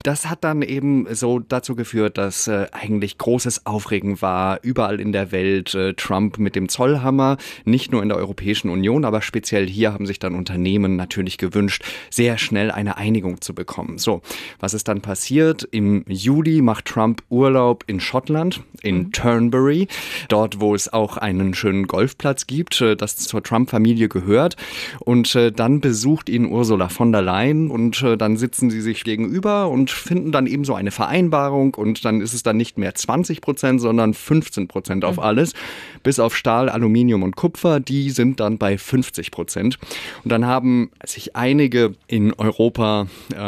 Das hat dann eben so dazu geführt, dass eigentlich großes Aufregen war, überall in der Welt. Trump mit dem Zollhammer, nicht nur in der Europäischen Union, aber speziell hier haben sich dann Unternehmen natürlich gewünscht, sehr schnell eine Einigung zu bekommen. So, was ist dann passiert? Im Juli macht Trump Urlaub in Schottland, in Turnberry, dort, wo es auch einen schönen Golfplatz gibt, das zur Trump-Familie gehört. Und dann besucht ihn Ursula von der Leyen und dann sitzen sie sich gegenüber und finden dann eben so eine Vereinbarung und dann ist es dann nicht mehr 20%, sondern 15% auf alles, bis auf Stahl, Aluminium und Kupfer, die sind dann bei 50%. Und dann haben sich einige in Europa,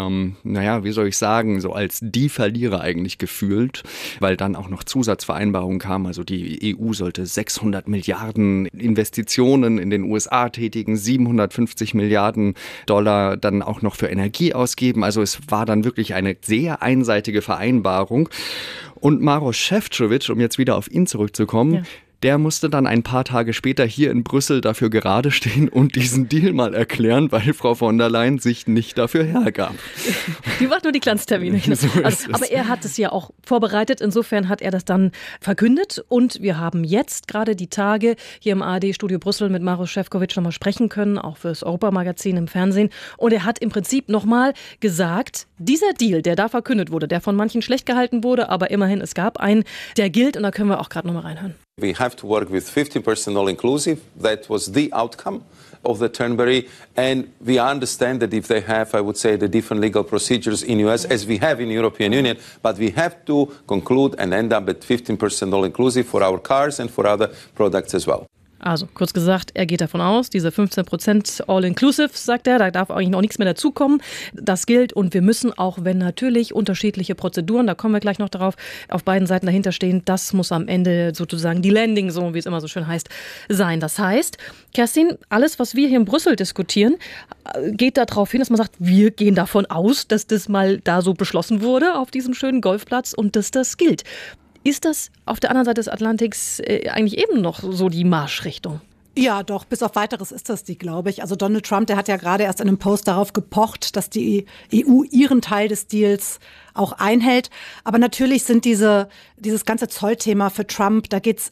wie soll ich sagen, so als die Verlierer eigentlich gefühlt, weil dann auch noch Zusatzvereinbarungen kamen, also die EU sollte 600 Milliarden Investitionen in den USA tätigen, 750 Milliarden Dollar dann auch noch für Energie ausgeben, also es war dann wirklich eine sehr einseitige Vereinbarung. Und Maroš Šefčovič, um jetzt wieder auf ihn zurückzukommen, der musste dann ein paar Tage später hier in Brüssel dafür gerade stehen und diesen Deal mal erklären, weil Frau von der Leyen sich nicht dafür hergab. Die macht nur die Glanztermine. Aber er hat es ja auch vorbereitet. Insofern hat er das dann verkündet. Und wir haben jetzt gerade die Tage hier im ARD-Studio Brüssel mit Maroš Šefčovič nochmal sprechen können, auch fürs Europamagazin im Fernsehen. Und er hat im Prinzip nochmal gesagt, dieser Deal, der da verkündet wurde, der von manchen schlecht gehalten wurde, aber immerhin, es gab einen, der gilt. Und da können wir auch gerade nochmal reinhören. We have to work with 15% all-inclusive. That was the outcome of the Turnberry. And we understand that if they have, I would say, the different legal procedures in US, as we have in the European Union, but we have to conclude and end up at 15% all-inclusive for our cars and for other products as well. Also kurz gesagt, er geht davon aus, diese 15% All-Inclusive, sagt er, da darf eigentlich noch nichts mehr dazukommen. Das gilt und wir müssen auch, wenn natürlich unterschiedliche Prozeduren, da kommen wir gleich noch darauf, auf beiden Seiten dahinter stehen, das muss am Ende sozusagen die Landing Zone, wie es immer so schön heißt, sein. Das heißt, Kerstin, alles, was wir hier in Brüssel diskutieren, geht darauf hin, dass man sagt, wir gehen davon aus, dass das mal da so beschlossen wurde auf diesem schönen Golfplatz und dass das gilt. Ist das auf der anderen Seite des Atlantiks eigentlich eben noch so die Marschrichtung? Ja, doch, bis auf Weiteres ist das die, glaube ich. Also Donald Trump, der hat ja gerade erst in einem Post darauf gepocht, dass die EU ihren Teil des Deals auch einhält. Aber natürlich sind dieses ganze Zollthema für Trump, da geht's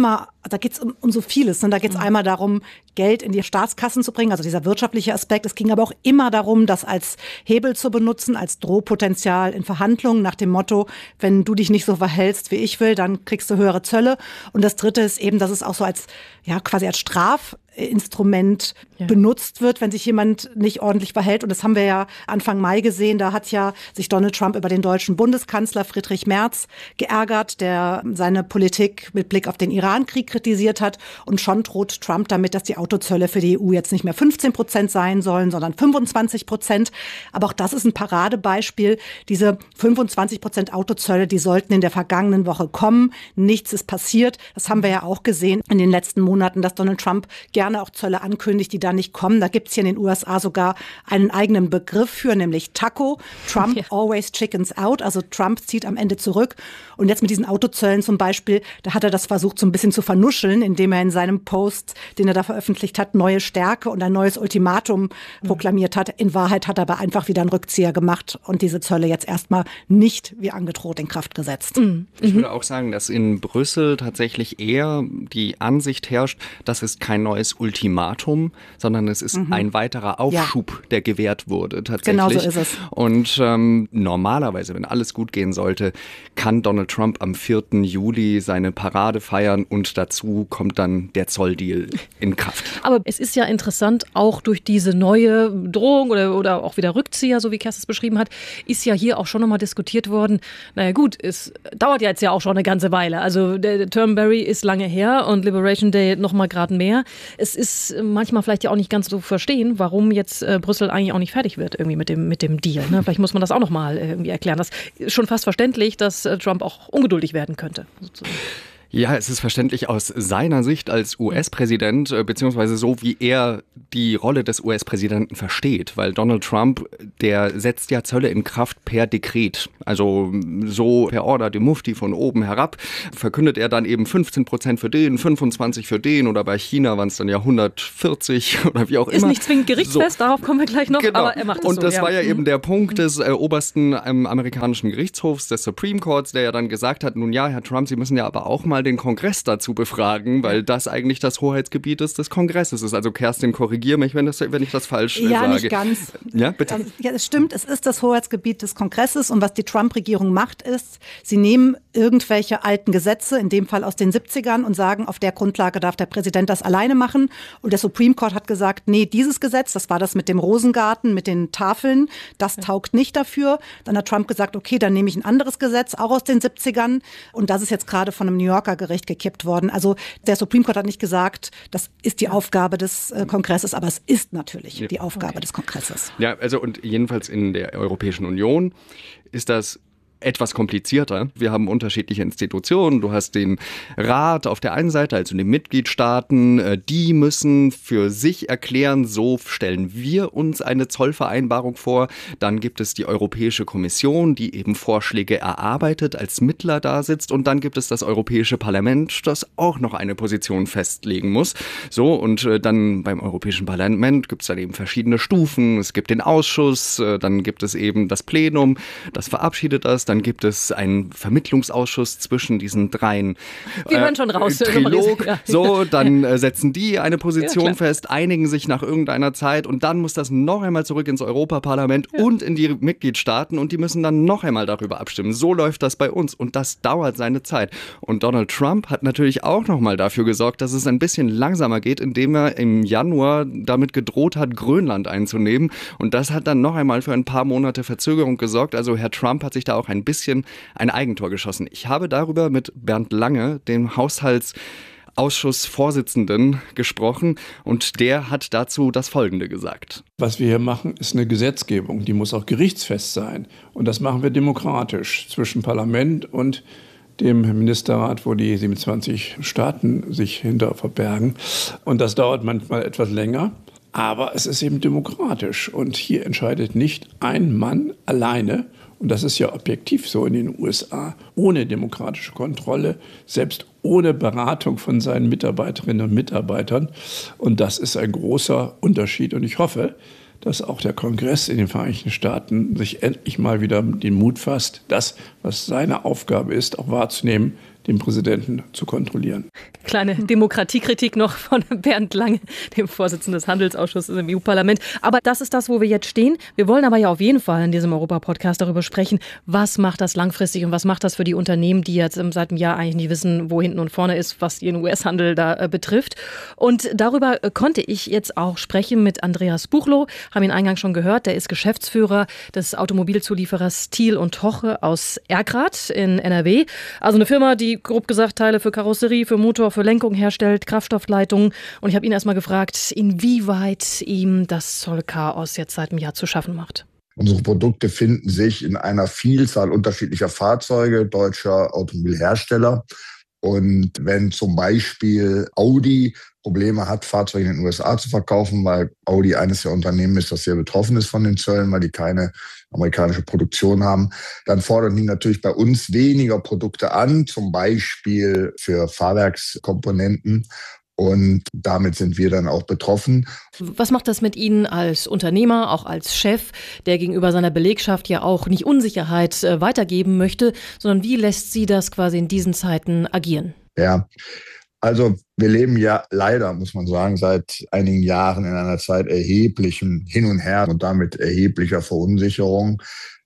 um so vieles. Da geht es einmal darum, Geld in die Staatskassen zu bringen, also dieser wirtschaftliche Aspekt. Es ging aber auch immer darum, das als Hebel zu benutzen, als Drohpotenzial in Verhandlungen nach dem Motto, wenn du dich nicht so verhältst, wie ich will, dann kriegst du höhere Zölle. Und das Dritte ist eben, dass es auch so quasi als Strafinstrument benutzt wird, wenn sich jemand nicht ordentlich verhält. Und das haben wir ja Anfang Mai gesehen. Da hat ja sich Donald Trump über den deutschen Bundeskanzler Friedrich Merz geärgert, der seine Politik mit Blick auf den Irankrieg kritisiert hat. Und schon droht Trump damit, dass die Autozölle für die EU jetzt nicht mehr 15% sein sollen, sondern 25%. Aber auch das ist ein Paradebeispiel. Diese 25% Autozölle, die sollten in der vergangenen Woche kommen. Nichts ist passiert. Das haben wir ja auch gesehen in den letzten Monaten, dass Donald Trump gerne auch Zölle ankündigt, die da nicht kommen. Da gibt es hier in den USA sogar einen eigenen Begriff für, nämlich TACO. Trump always chickens out. Also Trump zieht am Ende zurück. Und jetzt mit diesen Autozöllen zum Beispiel, da hat er das versucht so ein bisschen zu vernuscheln, indem er in seinem Post, den er da veröffentlicht hat, neue Stärke und ein neues Ultimatum proklamiert hat. In Wahrheit hat er aber einfach wieder einen Rückzieher gemacht und diese Zölle jetzt erstmal nicht wie angedroht in Kraft gesetzt. Ich würde auch sagen, dass in Brüssel tatsächlich eher die Ansicht herrscht, das ist kein neues Ultimatum, sondern es ist ein weiterer Aufschub, der gewährt wurde tatsächlich. Genau so ist es. Und normalerweise, wenn alles gut gehen sollte, kann Donald Trump am 4. Juli seine Parade feiern und dazu kommt dann der Zolldeal in Kraft. Aber es ist ja interessant, auch durch diese neue Drohung oder auch wieder Rückzieher, so wie Kerstin es beschrieben hat, ist ja hier auch schon nochmal diskutiert worden. Naja gut, es dauert ja jetzt ja auch schon eine ganze Weile. Also der Turnberry ist lange her und Liberation Day nochmal gerade mehr. Es ist manchmal vielleicht ja auch nicht ganz so verstehen, warum jetzt Brüssel eigentlich auch nicht fertig wird irgendwie mit dem Deal. Ne? Vielleicht muss man das auch nochmal irgendwie erklären. Das ist schon fast verständlich, dass Trump auch ungeduldig werden könnte. Sozusagen. Ja, es ist verständlich aus seiner Sicht als US-Präsident, beziehungsweise so, wie er die Rolle des US-Präsidenten versteht. Weil Donald Trump, der setzt ja Zölle in Kraft per Dekret. Also so per Order de Mufti von oben herab verkündet er dann eben 15% für den, 25% für den, oder bei China waren es dann ja 140 oder wie auch immer. Ist nicht zwingend gerichtsfest, darauf kommen wir gleich noch, genau. Aber er macht es so. Und das war ja eben der Punkt des obersten amerikanischen Gerichtshofs, des Supreme Courts, der ja dann gesagt hat, nun ja, Herr Trump, Sie müssen ja aber auch mal den Kongress dazu befragen, weil das eigentlich das Hoheitsgebiet des Kongresses ist. Also Kerstin, korrigier mich, wenn ich das falsch sage. Ja, nicht ganz. Ja, bitte. Also, ja, es stimmt, es ist das Hoheitsgebiet des Kongresses und was die Trump-Regierung macht ist, sie nehmen irgendwelche alten Gesetze, in dem Fall aus den 70ern, und sagen, auf der Grundlage darf der Präsident das alleine machen. Und der Supreme Court hat gesagt, nee, dieses Gesetz, das war das mit dem Rosengarten, mit den Tafeln, das taugt nicht dafür. Dann hat Trump gesagt, okay, dann nehme ich ein anderes Gesetz, auch aus den 70ern. Und das ist jetzt gerade von einem New Yorker Gericht gekippt worden. Also der Supreme Court hat nicht gesagt, das ist die Aufgabe des Kongresses, aber es ist natürlich die Aufgabe des Kongresses. Ja, also und jedenfalls in der Europäischen Union ist das etwas komplizierter. Wir haben unterschiedliche Institutionen. Du hast den Rat auf der einen Seite, also die Mitgliedstaaten, die müssen für sich erklären, so stellen wir uns eine Zollvereinbarung vor. Dann gibt es die Europäische Kommission, die eben Vorschläge erarbeitet, als Mittler da sitzt. Und dann gibt es das Europäische Parlament, das auch noch eine Position festlegen muss. So, und dann beim Europäischen Parlament gibt es dann eben verschiedene Stufen. Es gibt den Ausschuss, dann gibt es eben das Plenum, das verabschiedet das. Dann gibt es einen Vermittlungsausschuss zwischen diesen dreien. Wir hören schon raus. Trilog. Ja. So, dann setzen die eine Position Ja, fest, einigen sich nach irgendeiner Zeit und dann muss das noch einmal zurück ins Europaparlament und in die Mitgliedstaaten und die müssen dann noch einmal darüber abstimmen. So läuft das bei uns und das dauert seine Zeit. Und Donald Trump hat natürlich auch noch mal dafür gesorgt, dass es ein bisschen langsamer geht, indem er im Januar damit gedroht hat, Grönland einzunehmen. Und das hat dann noch einmal für ein paar Monate Verzögerung gesorgt. Also Herr Trump hat sich da auch ein bisschen ein Eigentor geschossen. Ich habe darüber mit Bernd Lange, dem Haushaltsausschussvorsitzenden, gesprochen und der hat dazu das Folgende gesagt. Was wir hier machen, ist eine Gesetzgebung, die muss auch gerichtsfest sein. Und das machen wir demokratisch zwischen Parlament und dem Ministerrat, wo die 27 Staaten sich hinter verbergen. Und das dauert manchmal etwas länger. Aber es ist eben demokratisch. Und hier entscheidet nicht ein Mann alleine. Und das ist ja objektiv so in den USA, ohne demokratische Kontrolle, selbst ohne Beratung von seinen Mitarbeiterinnen und Mitarbeitern. Und das ist ein großer Unterschied. Und ich hoffe, dass auch der Kongress in den Vereinigten Staaten sich endlich mal wieder den Mut fasst, das, was seine Aufgabe ist, auch wahrzunehmen, den Präsidenten zu kontrollieren. Kleine Demokratiekritik noch von Bernd Lange, dem Vorsitzenden des Handelsausschusses im EU-Parlament. Aber das ist das, wo wir jetzt stehen. Wir wollen aber ja auf jeden Fall in diesem Europa-Podcast darüber sprechen, was macht das langfristig und was macht das für die Unternehmen, die jetzt seit einem Jahr eigentlich nicht wissen, wo hinten und vorne ist, was ihren US-Handel da betrifft. Und darüber konnte ich jetzt auch sprechen mit Andreas Buchloh, haben ihn eingangs schon gehört. Der ist Geschäftsführer des Automobilzulieferers Thiel und Hoche aus Erkrath in NRW. Also eine Firma, die grob gesagt Teile für Karosserie, für Motor, für Lenkung herstellt, Kraftstoffleitungen. Und ich habe ihn erstmal gefragt, inwieweit ihm das Zollchaos jetzt seit einem Jahr zu schaffen macht. Unsere Produkte finden sich in einer Vielzahl unterschiedlicher Fahrzeuge deutscher Automobilhersteller. Und wenn zum Beispiel Audi Probleme hat, Fahrzeuge in den USA zu verkaufen, weil Audi eines der Unternehmen ist, das sehr betroffen ist von den Zöllen, weil die keine amerikanische Produktion haben, dann fordern die natürlich bei uns weniger Produkte an, zum Beispiel für Fahrwerkskomponenten. Und damit sind wir dann auch betroffen. Was macht das mit Ihnen als Unternehmer, auch als Chef, der gegenüber seiner Belegschaft ja auch nicht Unsicherheit weitergeben möchte, sondern wie lässt Sie das quasi in diesen Zeiten agieren? Ja, also wir leben ja leider, muss man sagen, seit einigen Jahren in einer Zeit erheblichem Hin und Her und damit erheblicher Verunsicherung,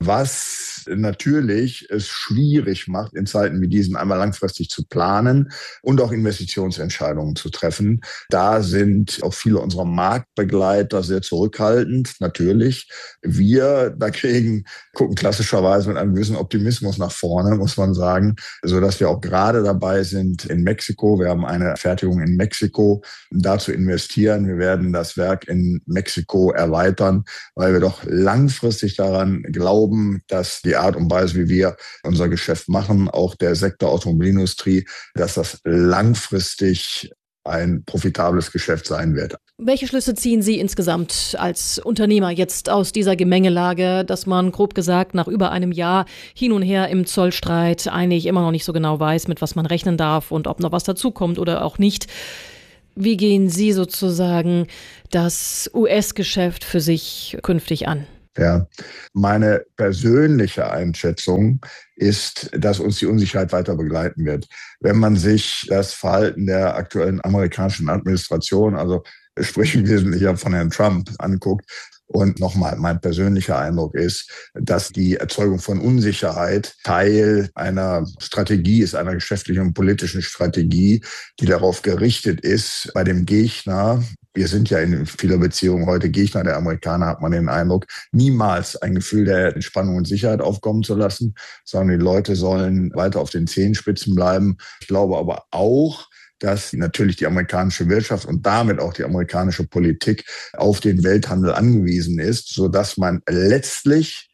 was natürlich es schwierig macht, in Zeiten wie diesen einmal langfristig zu planen und auch Investitionsentscheidungen zu treffen. Da sind auch viele unserer Marktbegleiter sehr zurückhaltend, natürlich. Wir dagegen gucken klassischerweise mit einem gewissen Optimismus nach vorne, muss man sagen, sodass wir auch gerade dabei sind in Mexiko. Wir haben eine fertige Fertigung in Mexiko, da zu investieren. Wir werden das Werk in Mexiko erweitern, weil wir doch langfristig daran glauben, dass die Art und Weise, wie wir unser Geschäft machen, auch der Sektor Automobilindustrie, dass das langfristig ein profitables Geschäft sein wird. Welche Schlüsse ziehen Sie insgesamt als Unternehmer jetzt aus dieser Gemengelage, dass man grob gesagt nach über einem Jahr hin und her im Zollstreit eigentlich immer noch nicht so genau weiß, mit was man rechnen darf und ob noch was dazukommt oder auch nicht? Wie gehen Sie sozusagen das US-Geschäft für sich künftig an? Ja, meine persönliche Einschätzung ist, dass uns die Unsicherheit weiter begleiten wird. Wenn man sich das Verhalten der aktuellen amerikanischen Administration, also sprich im Wesentlichen von Herrn Trump, anguckt, und nochmal, mein persönlicher Eindruck ist, dass die Erzeugung von Unsicherheit Teil einer Strategie ist, einer geschäftlichen und politischen Strategie, die darauf gerichtet ist, bei dem Gegner, wir sind ja in vieler Beziehungen heute Gegner der Amerikaner, hat man den Eindruck, niemals ein Gefühl der Entspannung und Sicherheit aufkommen zu lassen, sondern die Leute sollen weiter auf den Zehenspitzen bleiben. Ich glaube aber auch, dass natürlich die amerikanische Wirtschaft und damit auch die amerikanische Politik auf den Welthandel angewiesen ist, sodass man letztlich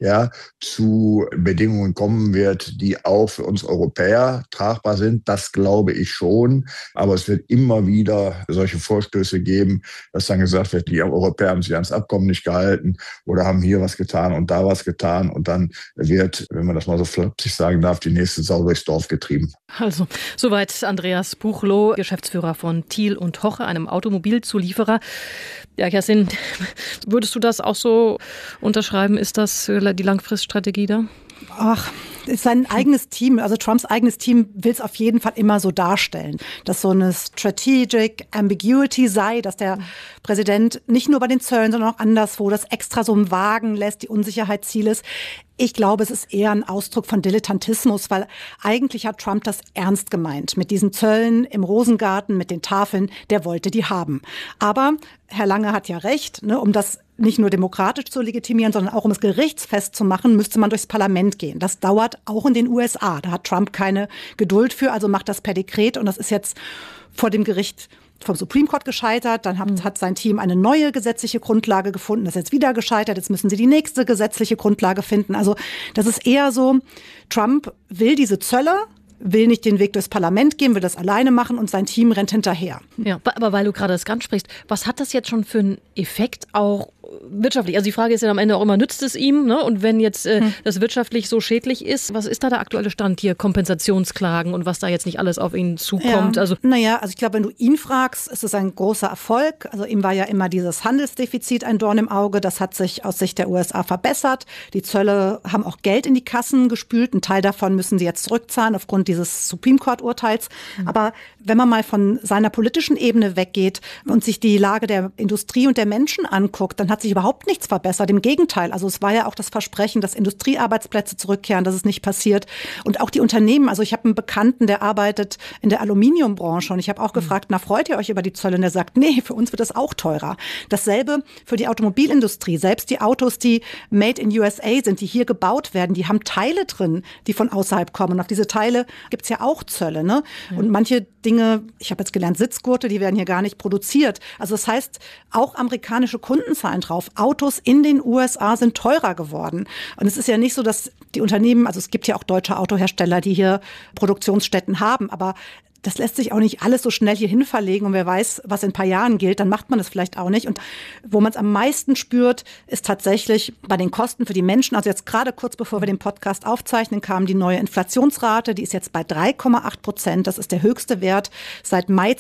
zu Bedingungen kommen wird, die auch für uns Europäer tragbar sind. Das glaube ich schon. Aber es wird immer wieder solche Vorstöße geben, dass dann gesagt wird, die Europäer haben sich ans Abkommen nicht gehalten oder haben hier was getan und da was getan. Und dann wird, wenn man das mal so flapsig sagen darf, die nächste Sau durchs Dorf getrieben. Also, soweit Andreas Buchloh, Geschäftsführer von Thiel und Hoche, einem Automobilzulieferer. Ja, Kerstin, würdest du das auch so unterschreiben? Ist das die Langfriststrategie da? Ach, sein eigenes Team, also Trumps eigenes Team will es auf jeden Fall immer so darstellen, dass so eine Strategic Ambiguity sei, dass der Präsident nicht nur bei den Zöllen, sondern auch anderswo das extra so im Wagen lässt, die Unsicherheit Ziel ist. Ich glaube, es ist eher ein Ausdruck von Dilettantismus, weil eigentlich hat Trump das ernst gemeint. Mit diesen Zöllen im Rosengarten, mit den Tafeln, der wollte die haben. Aber Herr Lange hat ja recht, ne, um das nicht nur demokratisch zu legitimieren, sondern auch um es gerichtsfest zu machen, müsste man durchs Parlament gehen. Das dauert auch in den USA. Da hat Trump keine Geduld für, also macht das per Dekret. Und das ist jetzt vor dem Gericht vom Supreme Court gescheitert. Dann hat sein Team eine neue gesetzliche Grundlage gefunden. Das ist jetzt wieder gescheitert. Jetzt müssen sie die nächste gesetzliche Grundlage finden. Also das ist eher so, Trump will diese Zölle, will nicht den Weg durchs Parlament gehen, will das alleine machen und sein Team rennt hinterher. Ja, aber weil du gerade das ganz sprichst, was hat das jetzt schon für einen Effekt auch wirtschaftlich? Also die Frage ist ja am Ende auch immer, nützt es ihm? Ne? Und wenn jetzt das wirtschaftlich so schädlich ist, was ist da der aktuelle Stand hier? Kompensationsklagen und was da jetzt nicht alles auf ihn zukommt? Ja. Naja, also ich glaube, wenn du ihn fragst, ist es ein großer Erfolg. Also ihm war ja immer dieses Handelsdefizit ein Dorn im Auge. Das hat sich aus Sicht der USA verbessert. Die Zölle haben auch Geld in die Kassen gespült. Ein Teil davon müssen sie jetzt zurückzahlen aufgrund dieses Supreme Court-Urteils. Aber wenn man mal von seiner politischen Ebene weggeht und sich die Lage der Industrie und der Menschen anguckt, dann hat sich überhaupt nichts verbessert. Im Gegenteil. Also es war ja auch das Versprechen, dass Industriearbeitsplätze zurückkehren, dass es nicht passiert. Und auch die Unternehmen. Also ich habe einen Bekannten, der arbeitet in der Aluminiumbranche. Und ich habe auch gefragt, na, freut ihr euch über die Zölle? Und der sagt, nee, für uns wird das auch teurer. Dasselbe für die Automobilindustrie. Selbst die Autos, die made in USA sind, die hier gebaut werden, die haben Teile drin, die von außerhalb kommen. Und auf diese Teile gibt's ja auch Zölle, ne? Ja. Und manche Dinge, ich habe jetzt gelernt, Sitzgurte, die werden hier gar nicht produziert. Also das heißt, auch amerikanische Kunden zahlen drauf. Autos in den USA sind teurer geworden. Und es ist ja nicht so, dass die Unternehmen, also es gibt ja auch deutsche Autohersteller, die hier Produktionsstätten haben, aber das lässt sich auch nicht alles so schnell hierhin verlegen und wer weiß, was in ein paar Jahren gilt, dann macht man das vielleicht auch nicht. Und wo man es am meisten spürt, ist tatsächlich bei den Kosten für die Menschen. Also jetzt gerade kurz bevor wir den Podcast aufzeichnen, kam die neue Inflationsrate, die ist jetzt bei 3,8%. Das ist der höchste Wert seit Mai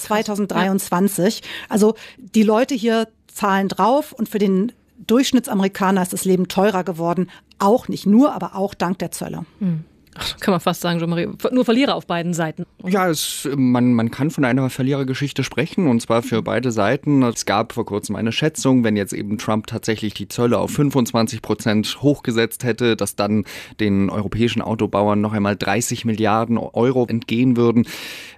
2023. Also die Leute hier zahlen drauf und für den Durchschnittsamerikaner ist das Leben teurer geworden. Auch nicht nur, aber auch dank der Zölle. Kann man fast sagen, Jean-Marie, nur Verlierer auf beiden Seiten. Ja, man kann von einer Verlierergeschichte sprechen und zwar für beide Seiten. Es gab vor kurzem eine Schätzung, wenn jetzt eben Trump tatsächlich die Zölle auf 25% hochgesetzt hätte, dass dann den europäischen Autobauern noch einmal 30 Milliarden Euro entgehen würden.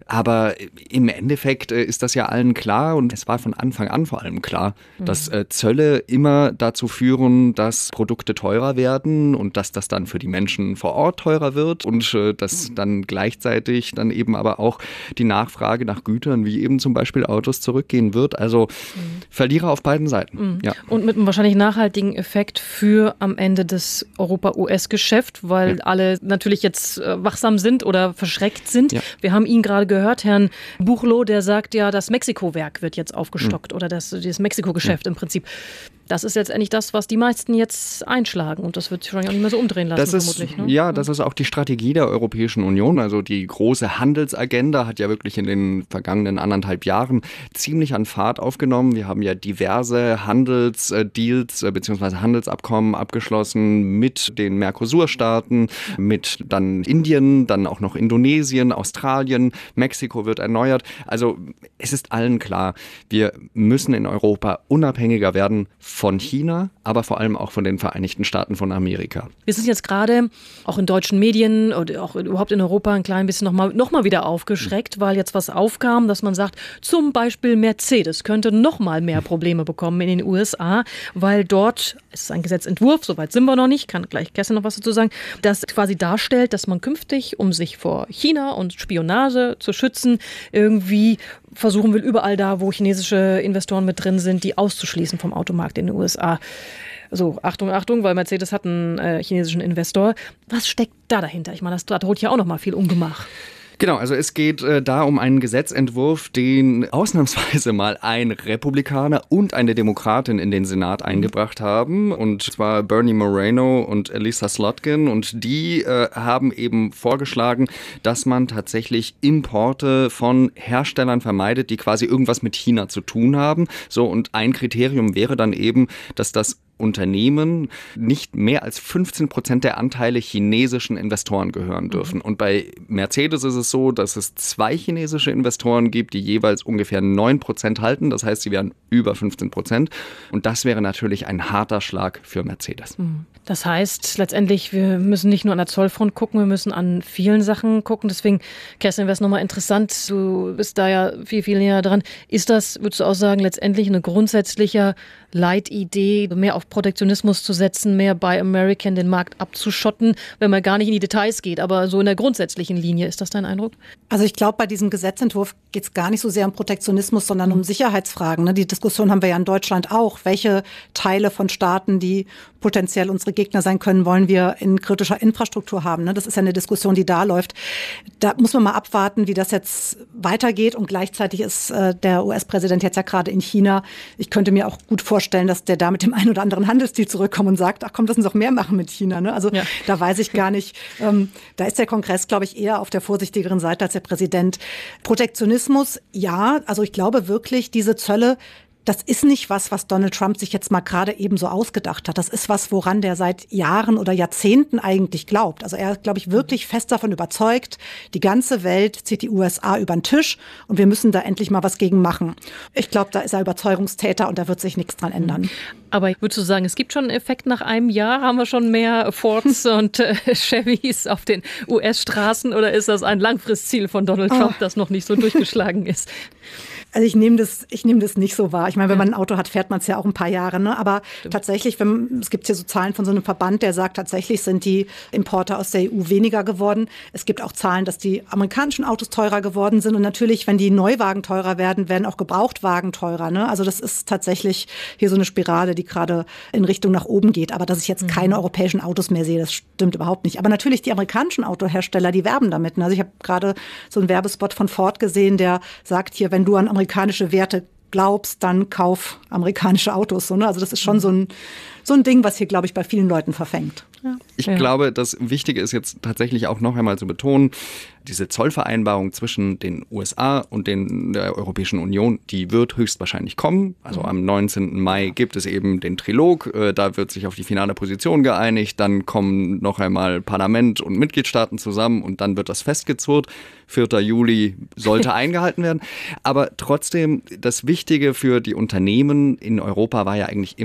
Aber im Endeffekt ist das ja allen klar und es war von Anfang an vor allem klar, dass Zölle immer dazu führen, dass Produkte teurer werden und dass das dann für die Menschen vor Ort teurer wird und dass dann gleichzeitig dann eben aber auch die Nachfrage nach Gütern wie eben zum Beispiel Autos zurückgehen wird. Also Verlierer auf beiden Seiten. Ja. Und mit einem wahrscheinlich nachhaltigen Effekt für am Ende das Europa-US-Geschäft, weil alle natürlich jetzt wachsam sind oder verschreckt sind. Ja. Wir haben ihn gerade gehört, Herrn Buchloh, der sagt ja, das Mexiko-Werk wird jetzt aufgestockt oder das Mexiko-Geschäft im Prinzip. Das ist letztendlich das, was die meisten jetzt einschlagen und das wird sich wahrscheinlich auch nicht mehr so umdrehen lassen, vermutlich. Ne? Ja, das ist auch die Strategie der Europäischen Union. Also die große Handelsagenda hat ja wirklich in den vergangenen 1,5 Jahren ziemlich an Fahrt aufgenommen. Wir haben ja diverse Handelsdeals bzw. Handelsabkommen abgeschlossen mit den Mercosur-Staaten, mit dann Indien, dann auch noch Indonesien, Australien, Mexiko wird erneuert. Also es ist allen klar, wir müssen in Europa unabhängiger werden von China, aber vor allem auch von den Vereinigten Staaten von Amerika. Wir sind jetzt gerade auch in deutschen Medien oder auch überhaupt in Europa ein klein bisschen noch mal wieder aufgeschreckt, weil jetzt was aufkam, dass man sagt, zum Beispiel Mercedes könnte noch mal mehr Probleme bekommen in den USA, weil dort, es ist ein Gesetzentwurf, soweit sind wir noch nicht, kann gleich Kerstin noch was dazu sagen, das quasi darstellt, dass man künftig, um sich vor China und Spionage zu schützen, irgendwie versuchen will, überall da, wo chinesische Investoren mit drin sind, die auszuschließen vom Automarkt in den USA. So, Achtung, Achtung, weil Mercedes hat einen chinesischen Investor. Was steckt da dahinter? Ich meine, das droht ja auch noch mal viel Ungemach. Genau, also es geht da um einen Gesetzentwurf, den ausnahmsweise mal ein Republikaner und eine Demokratin in den Senat eingebracht haben, und zwar Bernie Moreno und Lisa Slotkin, und die haben eben vorgeschlagen, dass man tatsächlich Importe von Herstellern vermeidet, die quasi irgendwas mit China zu tun haben. So, und ein Kriterium wäre dann eben, dass das Unternehmen nicht mehr als 15% der Anteile chinesischen Investoren gehören dürfen. Und bei Mercedes ist es so, dass es 2 chinesische Investoren gibt, die jeweils ungefähr 9% halten. Das heißt, sie wären über 15%. Und das wäre natürlich ein harter Schlag für Mercedes. Das heißt, letztendlich, wir müssen nicht nur an der Zollfront gucken, wir müssen an vielen Sachen gucken. Deswegen, Kerstin, wäre es nochmal interessant, du bist da ja viel, viel näher dran. Ist das, würdest du auch sagen, letztendlich eine grundsätzliche Leitidee, mehr auf Protektionismus zu setzen, mehr Buy American den Markt abzuschotten, wenn man gar nicht in die Details geht, aber so in der grundsätzlichen Linie, ist das dein Eindruck? Also ich glaube, bei diesem Gesetzentwurf geht es gar nicht so sehr um Protektionismus, sondern um Sicherheitsfragen. Die Diskussion haben wir ja in Deutschland auch. Welche Teile von Staaten, die potenziell unsere Gegner sein können, wollen wir in kritischer Infrastruktur haben? Das ist ja eine Diskussion, die da läuft. Da muss man mal abwarten, wie das jetzt weitergeht. Und gleichzeitig ist der US-Präsident jetzt ja gerade in China. Ich könnte mir auch gut vorstellen, dass der da mit dem einen oder anderen Handelsdeal zurückkommt und sagt, ach komm, lass uns doch mehr machen mit China. Also ja. Da weiß ich gar nicht. Da ist der Kongress, glaube ich, eher auf der vorsichtigeren Seite als der Präsident. Protektionismus, ja. Also ich glaube wirklich, diese Zölle, das ist nicht was Donald Trump sich jetzt mal gerade eben so ausgedacht hat. Das ist was, woran der seit Jahren oder Jahrzehnten eigentlich glaubt. Also er ist, glaube ich, wirklich fest davon überzeugt, die ganze Welt zieht die USA über den Tisch und wir müssen da endlich mal was gegen machen. Ich glaube, da ist er Überzeugungstäter und da wird sich nichts dran ändern. Aber ich würde so sagen, es gibt schon einen Effekt nach einem Jahr. Haben wir schon mehr Fords und Chevys auf den US-Straßen oder ist das ein Langfristziel von Donald Trump, das noch nicht so durchgeschlagen ist? Also ich nehme das nicht so wahr. Ich meine, wenn man ein Auto hat, fährt man es ja auch ein paar Jahre. Aber tatsächlich, es gibt hier so Zahlen von so einem Verband, der sagt, tatsächlich sind die Importe aus der EU weniger geworden. Es gibt auch Zahlen, dass die amerikanischen Autos teurer geworden sind. Und natürlich, wenn die Neuwagen teurer werden, werden auch Gebrauchtwagen teurer. Also das ist tatsächlich hier so eine Spirale, die gerade in Richtung nach oben geht. Aber dass ich jetzt keine europäischen Autos mehr sehe, das stimmt überhaupt nicht. Aber natürlich die amerikanischen Autohersteller, die werben damit. Also ich habe gerade so einen Werbespot von Ford gesehen, der sagt hier, wenn du an amerikanische Werte glaubst, dann kauf amerikanische Autos. Also das ist schon so ein Ding, was hier, glaube ich, bei vielen Leuten verfängt. Ja. Ich glaube, das Wichtige ist jetzt tatsächlich auch noch einmal zu betonen, diese Zollvereinbarung zwischen den USA und der Europäischen Union, die wird höchstwahrscheinlich kommen. Also am 19. Mai gibt es eben den Trilog, da wird sich auf die finale Position geeinigt, dann kommen noch einmal Parlament und Mitgliedstaaten zusammen und dann wird das festgezurrt. 4. Juli sollte eingehalten werden. Aber trotzdem, das Wichtige für die Unternehmen in Europa war ja eigentlich immer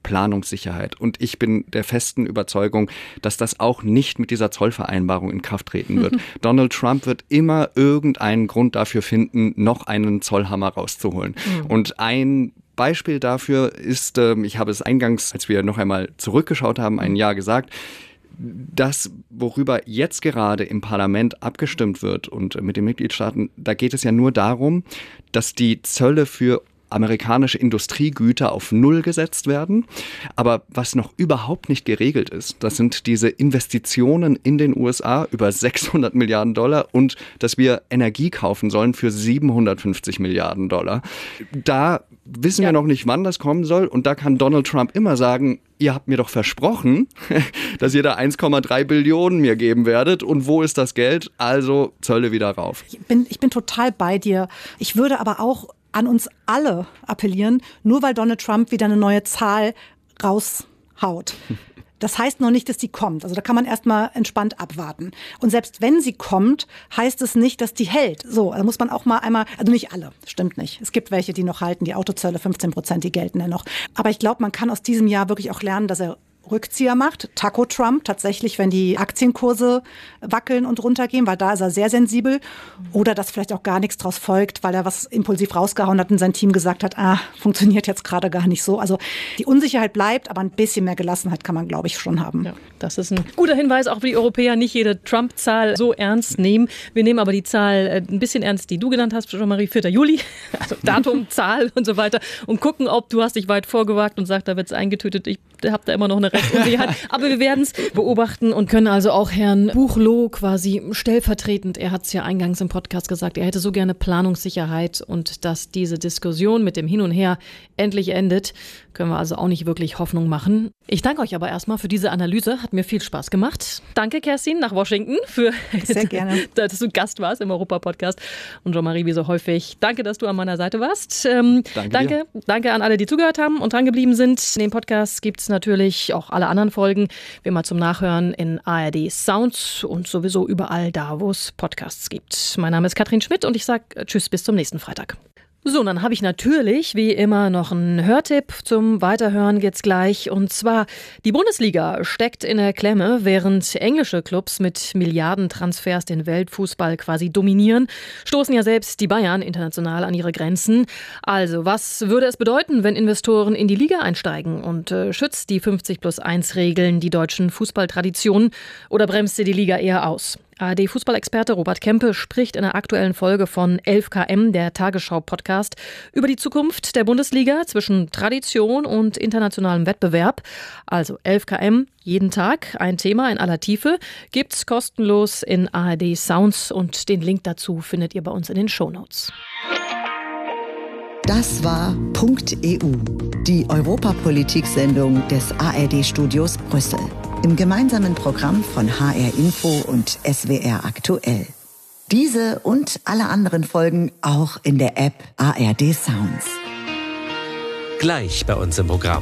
Planungssicherheit. Und ich bin der festen Überzeugung, dass das auch nicht mit dieser Zollvereinbarung in Kraft treten wird. Donald Trump wird immer irgendeinen Grund dafür finden, noch einen Zollhammer rauszuholen. Und ein Beispiel dafür ist, ich habe es eingangs, als wir noch einmal zurückgeschaut haben, ein Jahr gesagt, das, worüber jetzt gerade im Parlament abgestimmt wird und mit den Mitgliedstaaten, da geht es ja nur darum, dass die Zölle für amerikanische Industriegüter auf Null gesetzt werden. Aber was noch überhaupt nicht geregelt ist, das sind diese Investitionen in den USA über 600 Milliarden Dollar und dass wir Energie kaufen sollen für 750 Milliarden Dollar. Da wissen wir noch nicht, wann das kommen soll. Und da kann Donald Trump immer sagen, ihr habt mir doch versprochen, dass ihr da 1,3 Billionen mir geben werdet. Und wo ist das Geld? Also Zölle wieder rauf. Ich bin total bei dir. Ich würde aber auch an uns alle appellieren, nur weil Donald Trump wieder eine neue Zahl raushaut. Das heißt noch nicht, dass die kommt. Also da kann man erstmal entspannt abwarten. Und selbst wenn sie kommt, heißt es nicht, dass die hält. So, da muss man auch mal einmal, also nicht alle, stimmt nicht. Es gibt welche, die noch halten, die Autozölle 15%, die gelten ja noch. Aber ich glaube, man kann aus diesem Jahr wirklich auch lernen, dass er Rückzieher macht. Taco Trump tatsächlich, wenn die Aktienkurse wackeln und runtergehen, weil da ist er sehr sensibel. Oder dass vielleicht auch gar nichts draus folgt, weil er was impulsiv rausgehauen hat und sein Team gesagt hat, funktioniert jetzt gerade gar nicht so. Also die Unsicherheit bleibt, aber ein bisschen mehr Gelassenheit kann man, glaube ich, schon haben. Ja, das ist ein guter Hinweis, auch für die Europäer, nicht jede Trump-Zahl so ernst nehmen. Wir nehmen aber die Zahl ein bisschen ernst, die du genannt hast, Jean-Marie, 4. Juli, also Datum, Zahl und so weiter und gucken, ob du hast dich weit vorgewagt und sagst, da wird es eingetütet. Ich habe da immer noch eine Unsicherheit. Aber wir werden es beobachten und können also auch Herrn Buchloh quasi stellvertretend, er hat es ja eingangs im Podcast gesagt, er hätte so gerne Planungssicherheit und dass diese Diskussion mit dem Hin und Her endlich endet, können wir also auch nicht wirklich Hoffnung machen. Ich danke euch aber erstmal für diese Analyse, hat mir viel Spaß gemacht. Danke, Kerstin, nach Washington, sehr gerne, dass du Gast warst im Europa-Podcast und Jean-Marie, wie so häufig, danke, dass du an meiner Seite warst. Danke an alle, die zugehört haben und dran geblieben sind. In dem Podcast gibt es natürlich auch alle anderen Folgen, wie immer zum Nachhören in ARD Sound und sowieso überall da, wo es Podcasts gibt. Mein Name ist Katrin Schmidt und ich sage Tschüss, bis zum nächsten Freitag. So, dann habe ich natürlich wie immer noch einen Hörtipp zum Weiterhören jetzt gleich. Und zwar, die Bundesliga steckt in der Klemme, während englische Clubs mit Milliardentransfers den Weltfußball quasi dominieren, stoßen ja selbst die Bayern international an ihre Grenzen. Also, was würde es bedeuten, wenn Investoren in die Liga einsteigen? Und schützt die 50+1-Regeln die deutschen Fußballtraditionen oder bremst sie die Liga eher aus? ARD-Fußballexperte Robert Kempe spricht in der aktuellen Folge von 11KM, der Tagesschau-Podcast, über die Zukunft der Bundesliga zwischen Tradition und internationalem Wettbewerb. Also 11KM, jeden Tag, ein Thema in aller Tiefe, gibt's kostenlos in ARD Sounds und den Link dazu findet ihr bei uns in den Shownotes. Das war .eu, die Europapolitik-Sendung des ARD-Studios Brüssel. Im gemeinsamen Programm von HR Info und SWR Aktuell. Diese und alle anderen Folgen auch in der App ARD Sounds. Gleich bei uns im Programm.